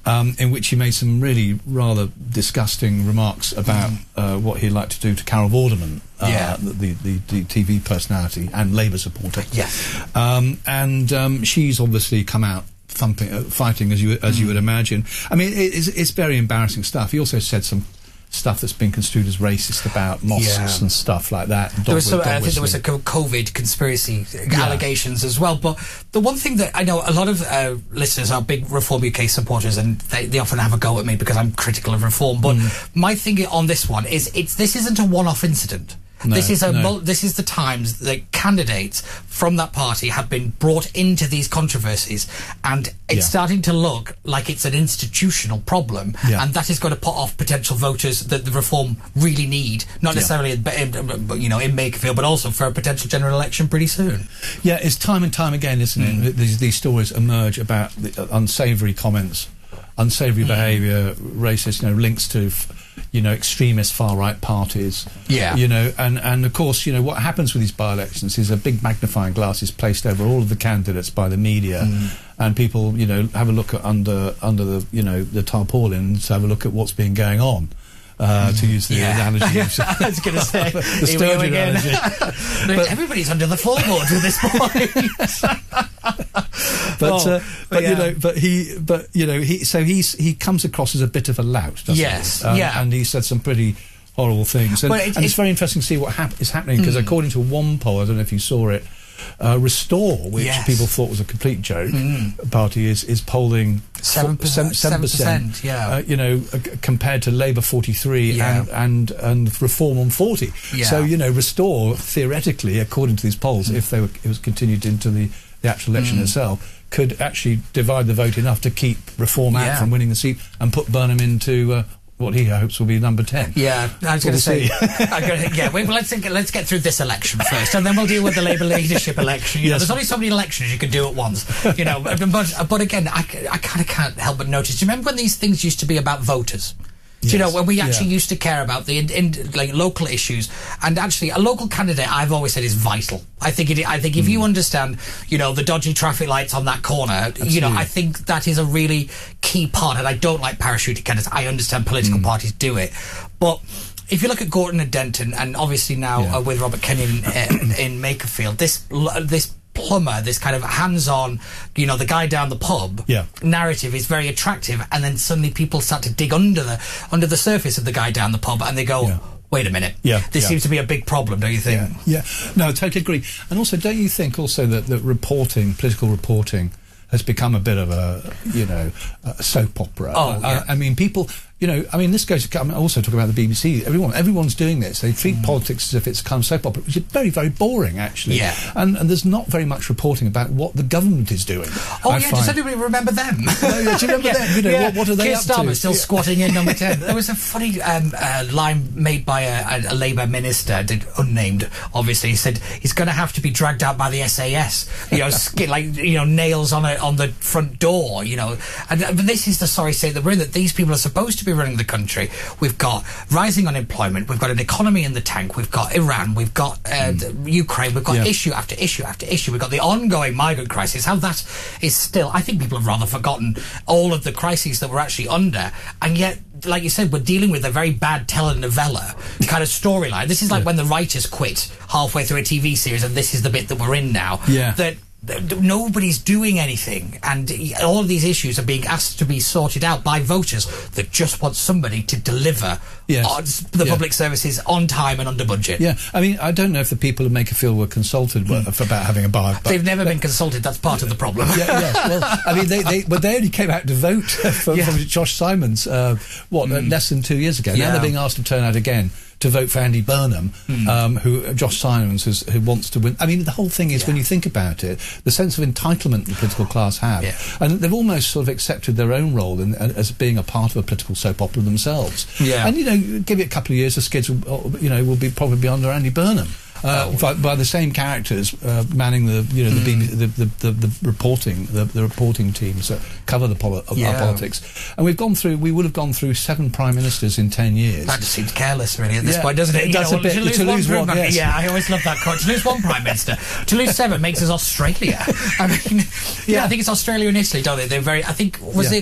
um, in which he made some really rather disgusting remarks about mm. uh, what he'd like to do to Carol Vorderman, uh, yeah. the, the, the T V personality and Labour supporter. Yes. Um, and um, she's obviously come out thumping, uh, fighting, as you as mm. you would imagine. I mean, it, it's, it's very embarrassing stuff. He also said some stuff that's been construed as racist about mosques yeah. and stuff like that. There was some, I think there was a COVID conspiracy yeah. allegations as well. But the one thing that I know a lot of uh, listeners are big Reform U K supporters, and they, they often have a go at me because I'm critical of Reform. But mm. my thing on this one is it's this isn't a one-off incident. No, this is a no. mul- this is the times that candidates from that party have been brought into these controversies, and it's yeah. starting to look like it's an institutional problem, yeah. and that is going to put off potential voters that the Reform really need, not necessarily yeah. in, in, you know in Makerfield, but also for a potential general election pretty soon. Yeah, it's time and time again, isn't mm. it? These, these stories emerge about the uh, unsavoury comments, unsavoury mm. behaviour, racist, you know, links to. F- you know, extremist far-right parties. Yeah. You know, and, and of course, you know, what happens with these by-elections is a big magnifying glass is placed over all of the candidates by the media, mm. and people, you know, have a look at under, under the, you know, the tarpaulins, have a look at what's been going on. Uh, to use the yeah. analogy. I was going to say, the here we go again. but, everybody's under the floorboards at this point. but oh, uh, but yeah. you know, but he, but you know, he. So he's he comes across as a bit of a lout, doesn't yes, he? Um, yeah, and he said some pretty horrible things, and, it, and it's it, very interesting to see what hap- is happening because mm. according to one poll, I don't know if you saw it. Uh, Restore, which yes. people thought was a complete joke, mm. party is is polling seven percent, seven percent, yeah. Uh, you know, uh, compared to Labour forty-three yeah. and, and and Reform on forty. Yeah. So you know, Restore theoretically, according to these polls, mm. if they were it was continued into the, the actual election mm. itself, could actually divide the vote enough to keep Reform out yeah. from winning the seat and put Burnham into. Uh, what he hopes will be number ten. Yeah, I was going to say. gonna, yeah, wait, well, let's think, let's get through this election first, and then we'll deal with the Labour leadership election. You yes. know, there's only so many elections you can do at once. You know, but but again, I, I kind of can't help but notice. Do you remember when these things used to be about voters? Yes. Do you know, when we actually yeah. used to care about the in, in, like local issues, and actually a local candidate, I've always said, is vital. I think it. I think if mm. you understand, you know, the dodgy traffic lights on that corner, Absolutely. you know, I think that is a really key part. And I don't like parachuting candidates. I understand political mm. parties do it, but if you look at Gorton and Denton, and obviously now yeah. uh, with Robert Kenyon in, in Makerfield, this this. plumber, this kind of hands-on, you know, the guy down the pub yeah. narrative is very attractive, and then suddenly people start to dig under the under the surface of the guy down the pub, and they go, yeah. wait a minute, yeah, this yeah. seems to be a big problem, don't you think? Yeah, yeah. No, I totally agree. And also, don't you think also that, that reporting, political reporting, has become a bit of a, you know, a soap opera? Oh, yeah. I, I mean, people... You know, I mean, this goes to... I mean, also talk about the B B C. Everyone, everyone's doing this. They treat mm. politics as if it's kind of soap opera, which is very, very boring, actually. Yeah. And, and there's not very much reporting about what the government is doing. Oh, I yeah, find. does anybody remember them? No, yeah, do you remember yeah, them? You know, yeah. what, what are they Keir up Starmer to? still yeah. squatting in number ten. There was a funny um, uh, line made by a, a, a Labour minister, did, unnamed, obviously. He said he's going to have to be dragged out by the S A S. You know, skin, like, you know, nails on a, on the front door, you know. And uh, this is the sorry state that we're in, that these people are supposed to be running the country. We've got rising unemployment, we've got an economy in the tank, we've got Iran, we've got uh, mm. Ukraine, we've got yeah. issue after issue after issue, we've got the ongoing migrant crisis, how that is still, I think people have rather forgotten all of the crises that we're actually under, and yet, like you said, we're dealing with a very bad telenovela kind of storyline. This is like yeah. when the writers quit halfway through a T V series, and this is the bit that we're in now. Yeah. That nobody's doing anything, and all of these issues are being asked to be sorted out by voters that just want somebody to deliver yes. on the yeah. public services on time and under budget. Yeah, I mean, I don't know if the people of Makerfield were consulted mm. about having a bar. They've never been consulted. That's part of the problem. yeah, yeah. Well, I mean, they, they, but they only came out to vote for, yeah. for Josh Simons, uh, what, mm. less than two years ago. Yeah. Now they're being asked to turn out again to vote for Andy Burnham, mm. um, who uh, Josh Simons has, who wants to win. I mean, the whole thing is, yeah. when you think about it, the sense of entitlement the political class have, yeah. and they've almost sort of accepted their own role in, uh, as being a part of a political soap opera themselves. Yeah. And you know, give it a couple of years, the skids will, you know, will be probably under Andy Burnham. Uh, oh. by, by the same characters uh, manning the you know the, mm. B B C, the, the, the the reporting the, the reporting teams that cover the poli- yeah. our politics, and we've gone through we would have gone through seven prime ministers in ten years. That just seems careless, really, at this yeah. point, doesn't it? It does know, a bit. To lose, to one, lose one, yes. yeah, I always love that quote. To lose one prime minister, to lose seven makes us Australia. I mean, yeah, yeah, I think it's Australia and Italy, don't they? They're very. I think was yeah. it.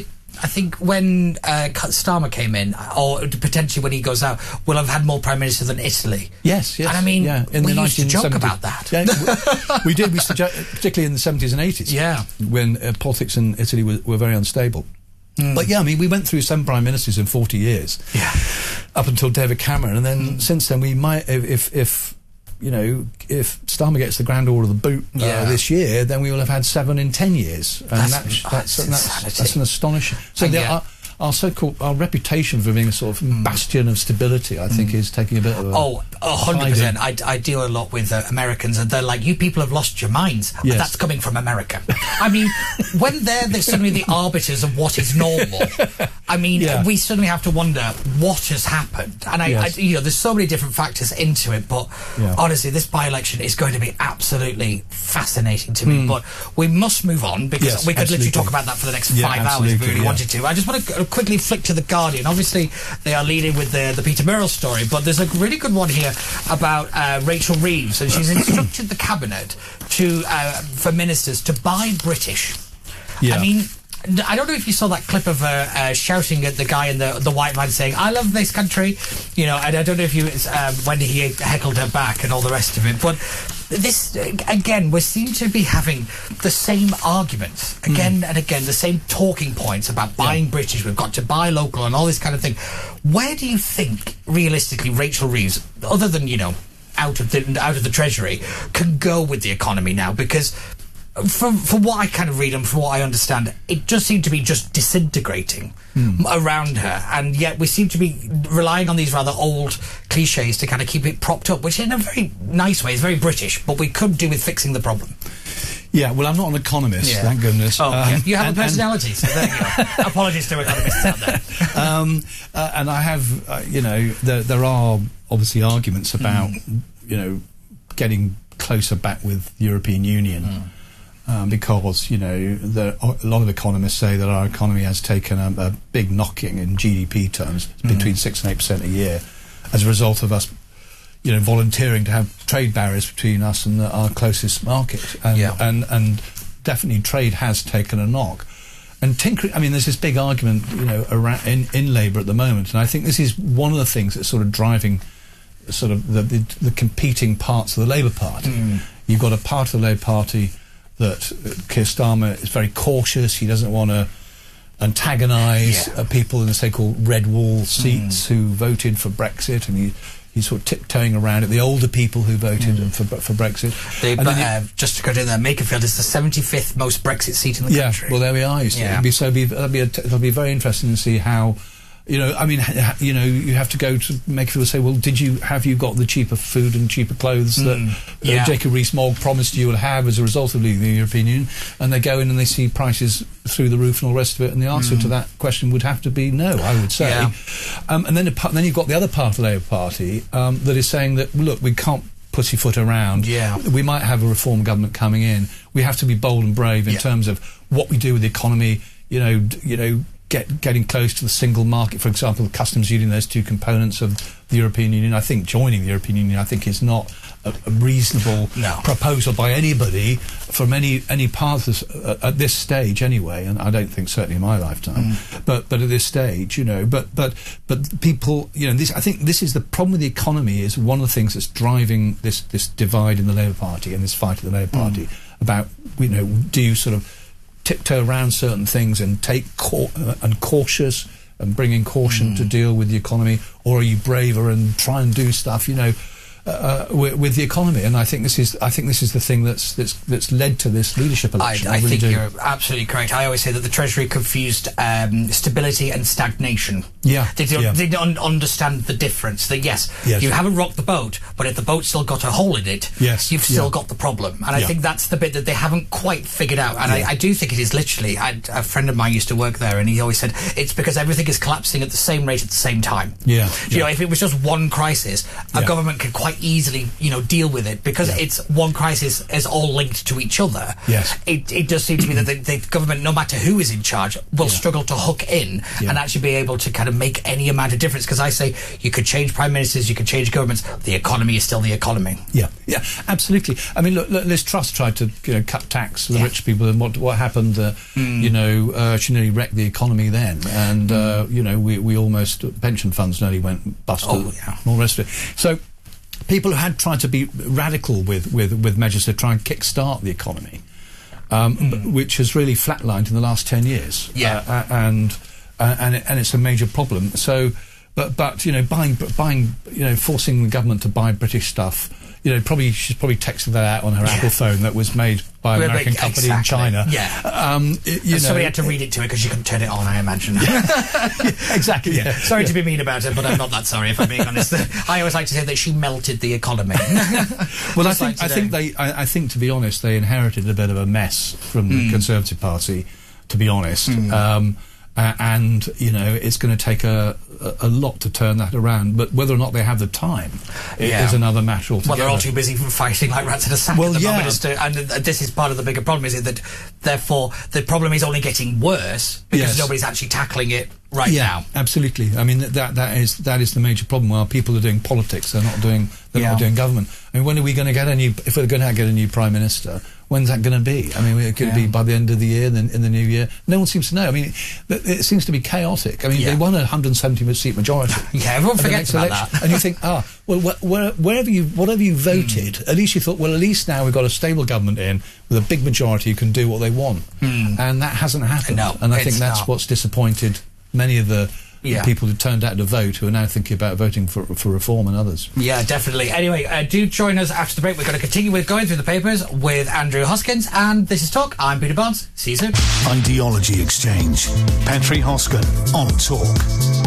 I think when uh, Starmer came in, or potentially when he goes out, we'll have had more prime ministers than Italy. Yes, yes. And I mean, yeah. in we the used to joke seventies. about that. Yeah, we, we did, we used to joke, particularly in the seventies and eighties. Yeah. When uh, politics in Italy were, were very unstable. Mm. But yeah, I mean, we went through seven prime ministers in forty years. Yeah. Up until David Cameron. And then mm. since then, we might, if, if, if you know, if Starmer gets the grand order of the boot uh, yeah. this year, then we will have had seven in ten years. And that's, that's, oh, that's, that's, that's, that's an astonishing... So there are... Our so-called our reputation for being a sort of mm. bastion of stability, I think, mm. is taking a bit of a oh, a hundred percent. I, I deal a lot with uh, Americans, and they're like, "You people have lost your minds." Yes. That's coming from America. I mean, when they're, they're suddenly the arbiters of what is normal. I mean, yeah. we suddenly have to wonder what has happened, and I, yes. I, you know, there's so many different factors into it. But yeah. honestly, this by-election is going to be absolutely fascinating to me. Mm. But we must move on because yes, we could absolutely. literally talk about that for the next yeah, five hours if we really yeah. wanted to. I just want to quickly flick to the Guardian. Obviously, they are leading with the, the Peter Murrell story, but there's a really good one here about uh, Rachel Reeves, and she's instructed the cabinet to uh, for ministers to buy British. Yeah. I mean, I don't know if you saw that clip of her uh, shouting at the guy in the the white van saying, "I love this country," you know, and I don't know if you um, when he heckled her back and all the rest of it, but this, again, we seem to be having the same arguments again mm. and again, the same talking points about buying yeah. British, we've got to buy local and all this kind of thing. Where do you think, realistically, Rachel Reeves, other than, you know, out of the, out of the Treasury, can go with the economy now? Because from, from what I kind of read and from what I understand, it does seem to be just disintegrating mm. around her, and yet we seem to be relying on these rather old cliches to kind of keep it propped up, which in a very nice way is very British, but we could do with fixing the problem. Yeah, well, I'm not an economist, yeah. thank goodness. Oh, um, yeah. You have and, a personality, so there you go. Apologies to economists out there. um, uh, and I have, uh, you know, there, there are obviously arguments about, mm. you know, getting closer back with the European Union. Mm. Um, because, you know, the, a lot of economists say that our economy has taken a, a big knocking in G D P terms, mm. between six and eight percent a year, as a result of us, you know, volunteering to have trade barriers between us and the, our closest market. And, yeah. and, and definitely trade has taken a knock. And tinkering, I mean, there's this big argument, you know, around, in, in Labour at the moment, and I think this is one of the things that's sort of driving sort of the, the, the competing parts of the Labour Party. Mm. You've got a part of the Labour Party that Keir Starmer is very cautious. He doesn't want to antagonise yeah. uh, people in the so-called red wall seats mm. who voted for Brexit, and he, he's sort of tiptoeing around at the older people who voted mm. for for Brexit. The, and but, then uh, just to go to there, Makerfield is the seventy-fifth most Brexit seat in the yeah, country. well, there we are. You see. Yeah. It'll be, so it'll be, it'll, be a t- it'll be very interesting to see how. You know, I mean, ha- you know, you have to go to make people say, well, did you, have you got the cheaper food and cheaper clothes that mm, uh, yeah. Jacob Rees-Mogg promised you would have as a result of leaving the European Union? And they go in and they see prices through the roof and all the rest of it, and the answer mm. to that question would have to be no, I would say. Yeah. Um, and then, the, then you've got the other part of the Labour Party um, that is saying that, look, we can't pussyfoot around. Yeah. We might have a reform government coming in. We have to be bold and brave in yeah. terms of what we do with the economy, you know, d- you know, Get, getting close to the single market, for example, the customs union, those two components of the European Union. I think joining the European Union, I think, is not a, a reasonable no. proposal by anybody from any any part of this, uh, at this stage, anyway. And I don't think certainly in my lifetime, mm. but but at this stage, you know, but but but people, you know, this I think this is the problem with the economy. Is one of the things that's driving this this divide in the Labour Party and this fight of the Labour Party mm. about, you know, do you sort of tiptoe around certain things and take cau- uh, and cautious and bring in caution mm. to deal with the economy, or are you braver and try and do stuff, you know, uh, with, with the economy? And I think this is I think this is the thing that's that's that's led to this leadership election. I, I, I really think do. you're absolutely correct. I always say that the Treasury confused um, stability and stagnation. Yeah, they don't, yeah. they don't understand the difference. That yes, yes, you haven't rocked the boat, but if the boat's still got a hole in it, yes, you've still yeah. got the problem. And I yeah. think that's the bit that they haven't quite figured out. And yeah. I, I do think it is literally. I, a friend of mine used to work there, and he always said it's because everything is collapsing at the same rate at the same time. Yeah, you yeah. know, if it was just one crisis, a yeah. government could quite quite easily, you know, deal with it because yeah. it's one crisis is all linked to each other. Yes. It, it does seem to me that the, the government, no matter who is in charge, will yeah. struggle to hook in yeah. and actually be able to kind of make any amount of difference. Because I say you could change prime ministers, you could change governments, the economy is still the economy. Yeah, yeah, absolutely. I mean, look, look Liz Truss tried to, you know, cut tax for the yeah. rich people, and what what happened? Uh, mm. You know, uh, she nearly wrecked the economy then, and mm. uh, you know, we we almost pension funds nearly went bust. Oh, yeah. And all the rest of it. So people who had tried to be radical with, with, with measures to try and kick-start the economy, um, mm. b- which has really flatlined in the last ten years. Yeah. Uh, uh, and, uh, and, and it's a major problem. So, but, but, you know, buying, buying, you know, forcing the government to buy British stuff, you know, probably, she's probably texted that out on her yeah. Apple phone that was made by an We're American big, company exactly. in China. Yeah. Um, it, you and know, somebody had to read it to her because she couldn't turn it on, I imagine. Yeah. yeah, exactly. Yeah. Yeah. Sorry yeah. to be mean about it, but I'm not that sorry, if I'm being honest. I always like to say that she melted the economy. Well, I think, like I think they, I, I think, to be honest, they inherited a bit of a mess from the mm. Conservative Party, to be honest. Mm. Um, Uh, and, you know, it's going to take a, a, a lot to turn that around. But whether or not they have the time yeah. is another matter altogether. Well, they're all too busy fighting like rats in a sack well, at the yeah. moment. As to, and uh, this is part of the bigger problem, is it that, therefore, the problem is only getting worse because yes. nobody's actually tackling it right yeah, now. Absolutely. I mean, that that is that is the major problem. While people are doing politics, they're not doing they're yeah. not doing government. I mean, when are we going to get a new? If we're going to get a new prime minister, when's that going to be? I mean, it could yeah. be by the end of the year, then in the new year. No one seems to know. I mean, it, it seems to be chaotic. I mean, yeah. they won a one hundred seventy seat majority. Yeah, everyone forgets about election, that. And you think, ah, well, wh- where, wherever you, whatever you voted, mm. at least you thought, well, at least now we've got a stable government in with a big majority who can do what they want, mm. and that hasn't happened. No, and I think that's not. what's disappointed many of the. Yeah. people who turned out to vote, who are now thinking about voting for for reform, and others. Yeah, definitely. Anyway, uh, do join us after the break. We're going to continue with going through the papers with Andrew Hoskins, and this is Talk. I'm Peter Barnes. See you soon. Ideology Exchange. Petri Hoskin on Talk.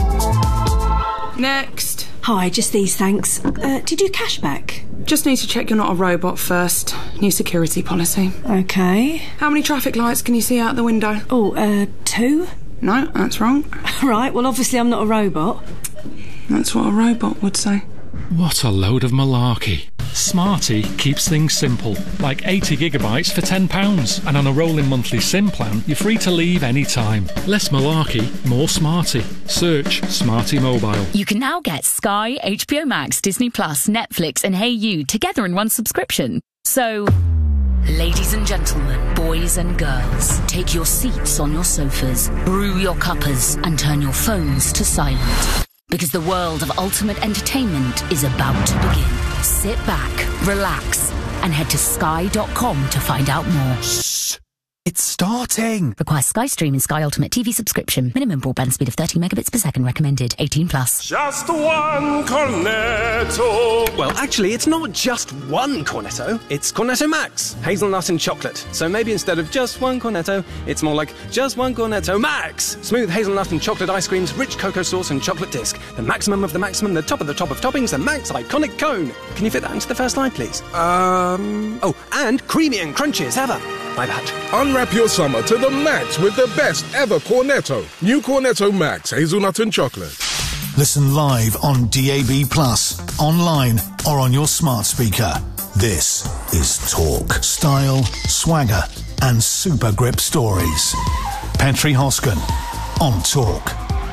Next. Hi, just these, thanks. Uh, did you cash back? Just need to check you're not a robot first. New security policy. Okay. How many traffic lights can you see out the window? Oh, uh, two? No, that's wrong. Right, well, obviously I'm not a robot. That's what a robot would say. What a load of malarkey. Smarty keeps things simple, like eighty gigabytes for ten pounds. And on a rolling monthly SIM plan, you're free to leave any time. Less malarkey, more Smarty. Search Smarty Mobile. You can now get Sky, H B O Max, Disney Plus, Netflix and Hey You together in one subscription. So, ladies and gentlemen, boys and girls, take your seats on your sofas, brew your cuppers and turn your phones to silent. Because the world of ultimate entertainment is about to begin. Sit back, relax, and head to sky dot com to find out more. Shh! It's starting! Requires Sky Stream and Sky Ultimate T V subscription. Minimum broadband speed of thirty megabits per second recommended. eighteen plus. Just one cornetto. Well, actually, it's not just one cornetto. It's Cornetto Max, hazelnut and chocolate. So maybe instead of just one cornetto, it's more like just one Cornetto Max. Smooth hazelnut and chocolate ice creams, rich cocoa sauce and chocolate disc. The maximum of the maximum, the top of the top of toppings, the Max iconic cone. Can you fit that into the first line, please? Um... Oh, and creamy and crunchy as ever. My bad. Unwrap your summer to the max with the best ever Cornetto. New Cornetto Max, hazelnut and chocolate. Listen live on D A B Plus, online or on your smart speaker. This is Talk. Style, swagger and super grip stories. Petri Hoskin on Talk.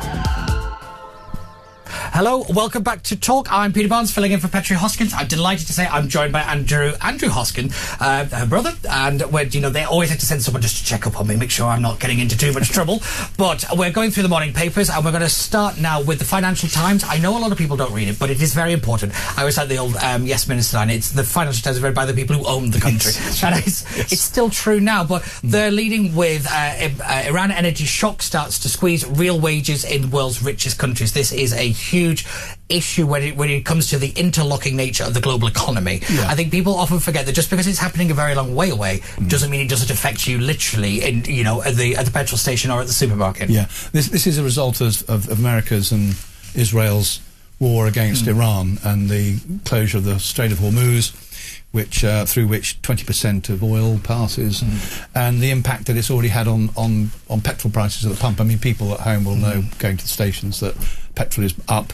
Hello, welcome back to Talk. I'm Peter Barnes, filling in for Petri Hoskins. I'm delighted to say I'm joined by Andrew Andrew Hoskin, uh, her brother, and we're, you know, they always have to send someone just to check up on me, make sure I'm not getting into too much trouble. But we're going through the morning papers, and we're going to start now with the Financial Times. I know a lot of people don't read it, but it is very important. I always like the old um, Yes Minister line. It's the Financial Times is read by the people who own the country. Yes. And it's, yes. it's still true now, but mm. they're leading with uh, uh, Iran energy shock starts to squeeze real wages in the world's richest countries. This is a huge issue when it when it comes to the interlocking nature of the global economy. Yeah. I think people often forget that just because it's happening a very long way away mm. doesn't mean it doesn't affect you literally in you know at the at the petrol station or at the supermarket. Yeah, this this is a result of, of America's and Israel's war against mm. Iran and the closure of the Strait of Hormuz, which uh, through which twenty percent of oil passes, mm. and the impact that it's already had on, on, on petrol prices at the pump. I mean, people at home will mm. know, going to the stations, that petrol is up.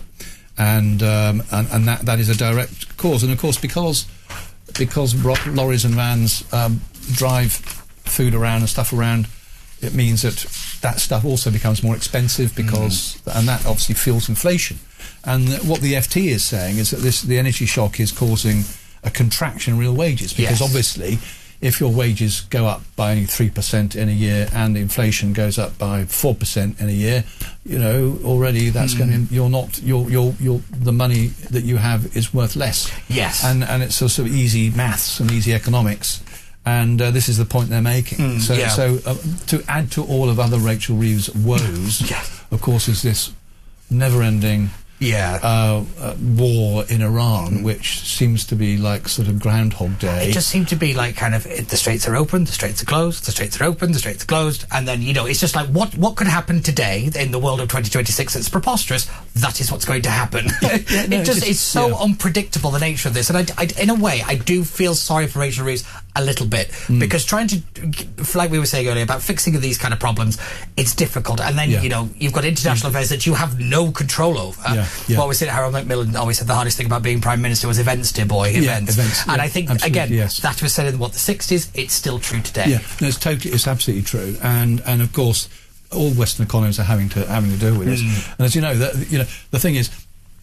and um, and, and that that is a direct cause. And of course, because because ro- lorries and vans um, drive food around and stuff around, it means that that stuff also becomes more expensive because, mm. and that obviously fuels inflation. And th- what the F T is saying is that this the energy shock is causing a contraction in real wages, because Yes. obviously, if your wages go up by only three percent in a year and inflation goes up by four percent in a year, you know, already that's mm. going to, you're not, you're, you're, you're, the money that you have is worth less. Yes. And, and it's sort of easy maths and easy economics. And uh, this is the point they're making. Mm, so, yeah. so uh, to add to all of other Rachel Reeves' woes, Yeah. of course, is this never-ending Yeah. uh, uh, war in Iran, which seems to be like sort of Groundhog Day. It just seemed to be like kind of it, the straits are open, the straits are closed, the straits are open, the straits are closed, and then you know it's just like what what could happen today in the world of twenty twenty-six? It's preposterous. That is what's going to happen. Yeah, no, it just it's- it's so yeah. unpredictable, the nature of this, and I, I, in a way I do feel sorry for Rachel Reeves a little bit Mm. because trying to, like we were saying earlier about fixing these kind of problems, it's difficult, and then Yeah. you know you've got international affairs that you have no control over. Yeah, yeah. What we said, Harold Macmillan always said the hardest thing about being Prime Minister was events, dear boy, Yeah, events. events, And yeah, I think, absolutely, again, yes. that was said in, what, the sixties, it's still true today. Yeah, no, it's totally, it's absolutely true, and and of course, all Western economies are having to having to deal with this. Mm. And as you know, that you know, the thing is,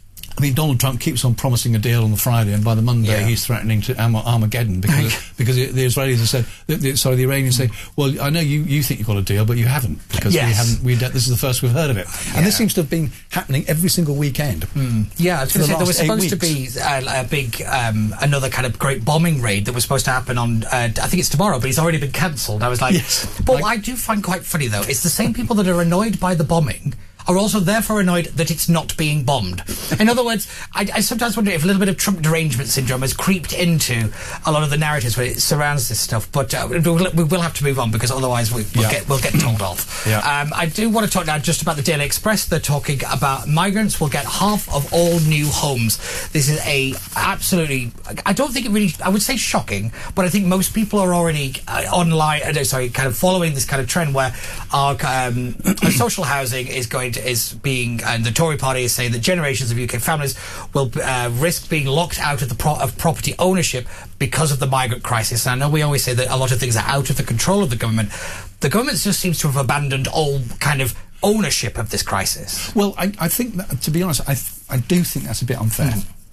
I mean, Donald Trump keeps on promising a deal on the Friday, and by the Monday Yeah. he's threatening to Arm- Armageddon because because the, the Israelis have said, the, the, sorry, the Iranians say, well, I know you, you think you've got a deal, but you haven't because we Yes. haven't. We don't- this is the first we've heard of it, and this Yeah. seems to have been happening every single weekend. Mm. Yeah, I was For going to the say there was last eight supposed to be uh, a big, um, another kind of great bombing raid that was supposed to happen on, uh, I think it's tomorrow, but it's already been cancelled. I was like, Yes. but Like- what I do find quite funny though, it's the same people that are annoyed by the bombing are also therefore annoyed that it's not being bombed. In other words, I, I sometimes wonder if a little bit of Trump derangement syndrome has creeped into a lot of the narratives where it surrounds this stuff. But uh, we, will, we will have to move on because otherwise we, we'll, Yeah. get, we'll get told off. Yeah. Um, I do want to talk now just about the Daily Express. They're talking about migrants will get half of all new homes. This is a absolutely, I don't think it really, I would say shocking, but I think most people are already uh, online, uh, sorry, kind of following this kind of trend where our um, our social housing is going to, is being, and the Tory party is saying that generations of U K families will uh, risk being locked out of the pro- of property ownership because of the migrant crisis. And I know we always say that a lot of things are out of the control of the government. The government just seems to have abandoned all kind of ownership of this crisis. Well, I, I think that, to be honest, I th- I do think that's a bit unfair.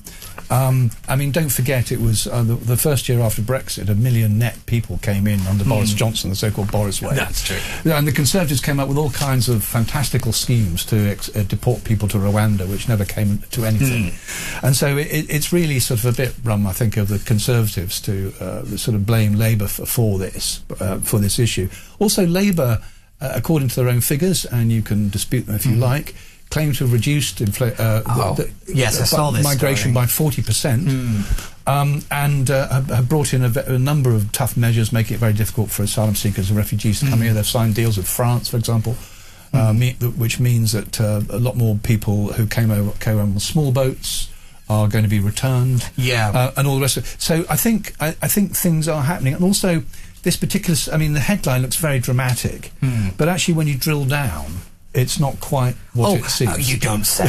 Um, I mean, don't forget, it was uh, the, the first year after Brexit, a million net people came in under Boris Johnson, the so-called Boris Way. That's true. Yeah, and the Conservatives came up with all kinds of fantastical schemes to ex- uh, deport people to Rwanda, which never came to anything. And so it, it, it's really sort of a bit rum, I think, of the Conservatives to uh, sort of blame Labour for, for this, uh, for this issue. Also, Labour, uh, according to their own figures, and you can dispute them if you like, claim to have reduced infl- uh, Oh, the, the, yes, I saw this migration story. by forty percent, um, and uh, have, have brought in a, ve- a number of tough measures, making it very difficult for asylum seekers and refugees to come here. They've signed deals with France, for example, uh, me- th- which means that uh, a lot more people who came over, came over on small boats are going to be returned, Yeah. uh, and all the rest of it. So I think I, I think things are happening, and also this particular. s- I mean, the headline looks very dramatic, but actually, when you drill down, it's not quite what oh, it seems. oh, you don't say.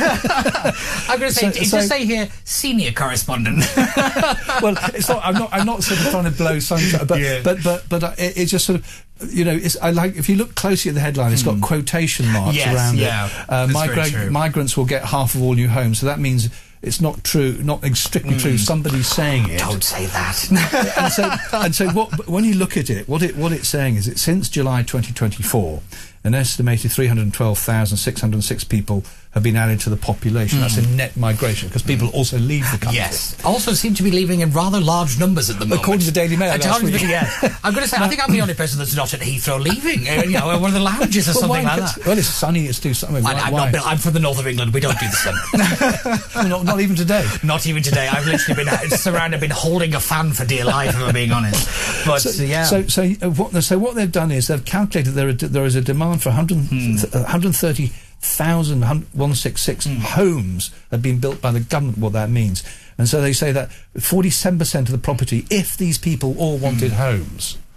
I'm going to say, So- it so- does say here, senior correspondent. Well, it's not. I'm not. I'm not sort of trying to blow sunshine, but Yeah. but but but uh, it, it's just sort of. You know, it's, I like if you look closely at the headline, it's got quotation marks Yes, around yeah. it. Uh, That's very migra- true. migrants will get half of all new homes, so that means it's not true, not strictly true. Somebody's saying it. Don't say that. and so, and so what, but when you look at it, what it what it's saying is that since July twenty twenty-four, an estimated three hundred twelve thousand six hundred six people have been added to the population. That's a net migration because people also leave the country. Yes. Also seem to be leaving in rather large numbers at the moment. According to the Daily Mail last According to week. the- yeah. I'm going to say, I think I'm the only person that's not at Heathrow leaving. Uh, you know, one of the lounges or Well, something why- like that. Well, it's sunny. It's too sunny. I, Why- I'm, why? not, Bill- I'm from the north of England. We don't do the sun. Well, not, not even today. Not even today. I've literally been surrounded, been holding a fan for dear life, if I'm being honest. But, so, yeah. So, so, uh, what, so what they've done is they've calculated there, are, there is a demand for one hundred, Hmm. th- one hundred thirty thousand one sixty-six Hmm. homes have been built by the government, what that means. And so they say that forty-seven percent of the property, if these people all wanted Hmm. homes,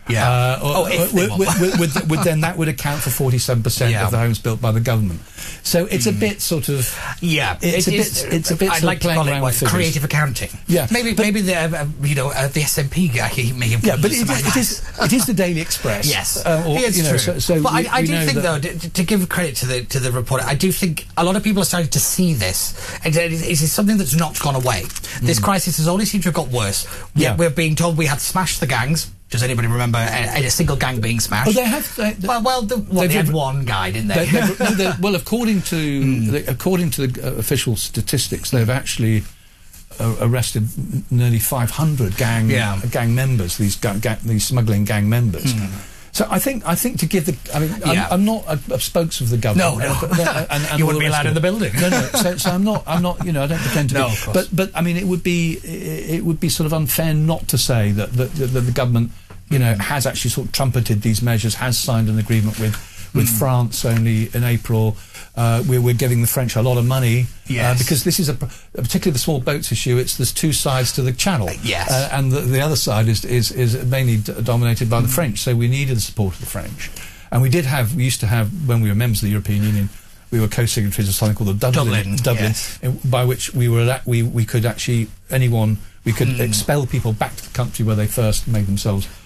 Yeah. Uh, or, oh, if would, would, would, would, would then that would account for forty-seven percent Yeah. of the homes built by the government. So it's mm. a bit sort of yeah. It's it a is, bit. It's a bit. I'd sort like of to playing call it around what, with figures. creative accounting. Yeah, maybe but, maybe the uh, you know uh, the S and P guy he may have. Yeah, but it, it is it is the Daily Express. Yes, uh, or, it's you know, true. So, so but we, I, I we do think though to, to give credit to the to the reporter, I do think a lot of people are starting to see this. And it is, it is something that's not gone away. Mm. This crisis has only seemed to have got worse. Yet yeah. we're being told we had to smash the gangs. Does anybody remember a, a single gang being smashed? Oh, they have. They, they, well, well, the, well they had one guy, didn't they? they, they, no, they well, according to mm. the, according to the uh, official statistics, they've actually uh, arrested nearly five hundred gang yeah. uh, gang members. These ga- ga- these smuggling gang members. Mm. So I think I think to give the I mean yeah. I'm, I'm not a, a spokes of the government. No, no. But, uh, and, and you wouldn't be allowed in the building. No, no. So, so I'm not I'm not you know I don't pretend to no, be. Of course. But but I mean it would be it would be sort of unfair not to say that that, that, that the government you know has actually sort of trumpeted these measures, has signed an agreement with with mm. France only in April. Uh, we're, we're giving the French a lot of money yes. uh, because this is a, particularly the small boats issue. It's there's two sides to the channel, uh, yes, uh, and the, the other side is is, is mainly d- dominated by mm. the French. So we needed the support of the French, and we did have. We used to have when we were members of the European Union. We were co-signatories of something called the Dublin, Dublin, Dublin yes. in, by which we were we we could actually anyone we could mm. expel people back to the country where they first made themselves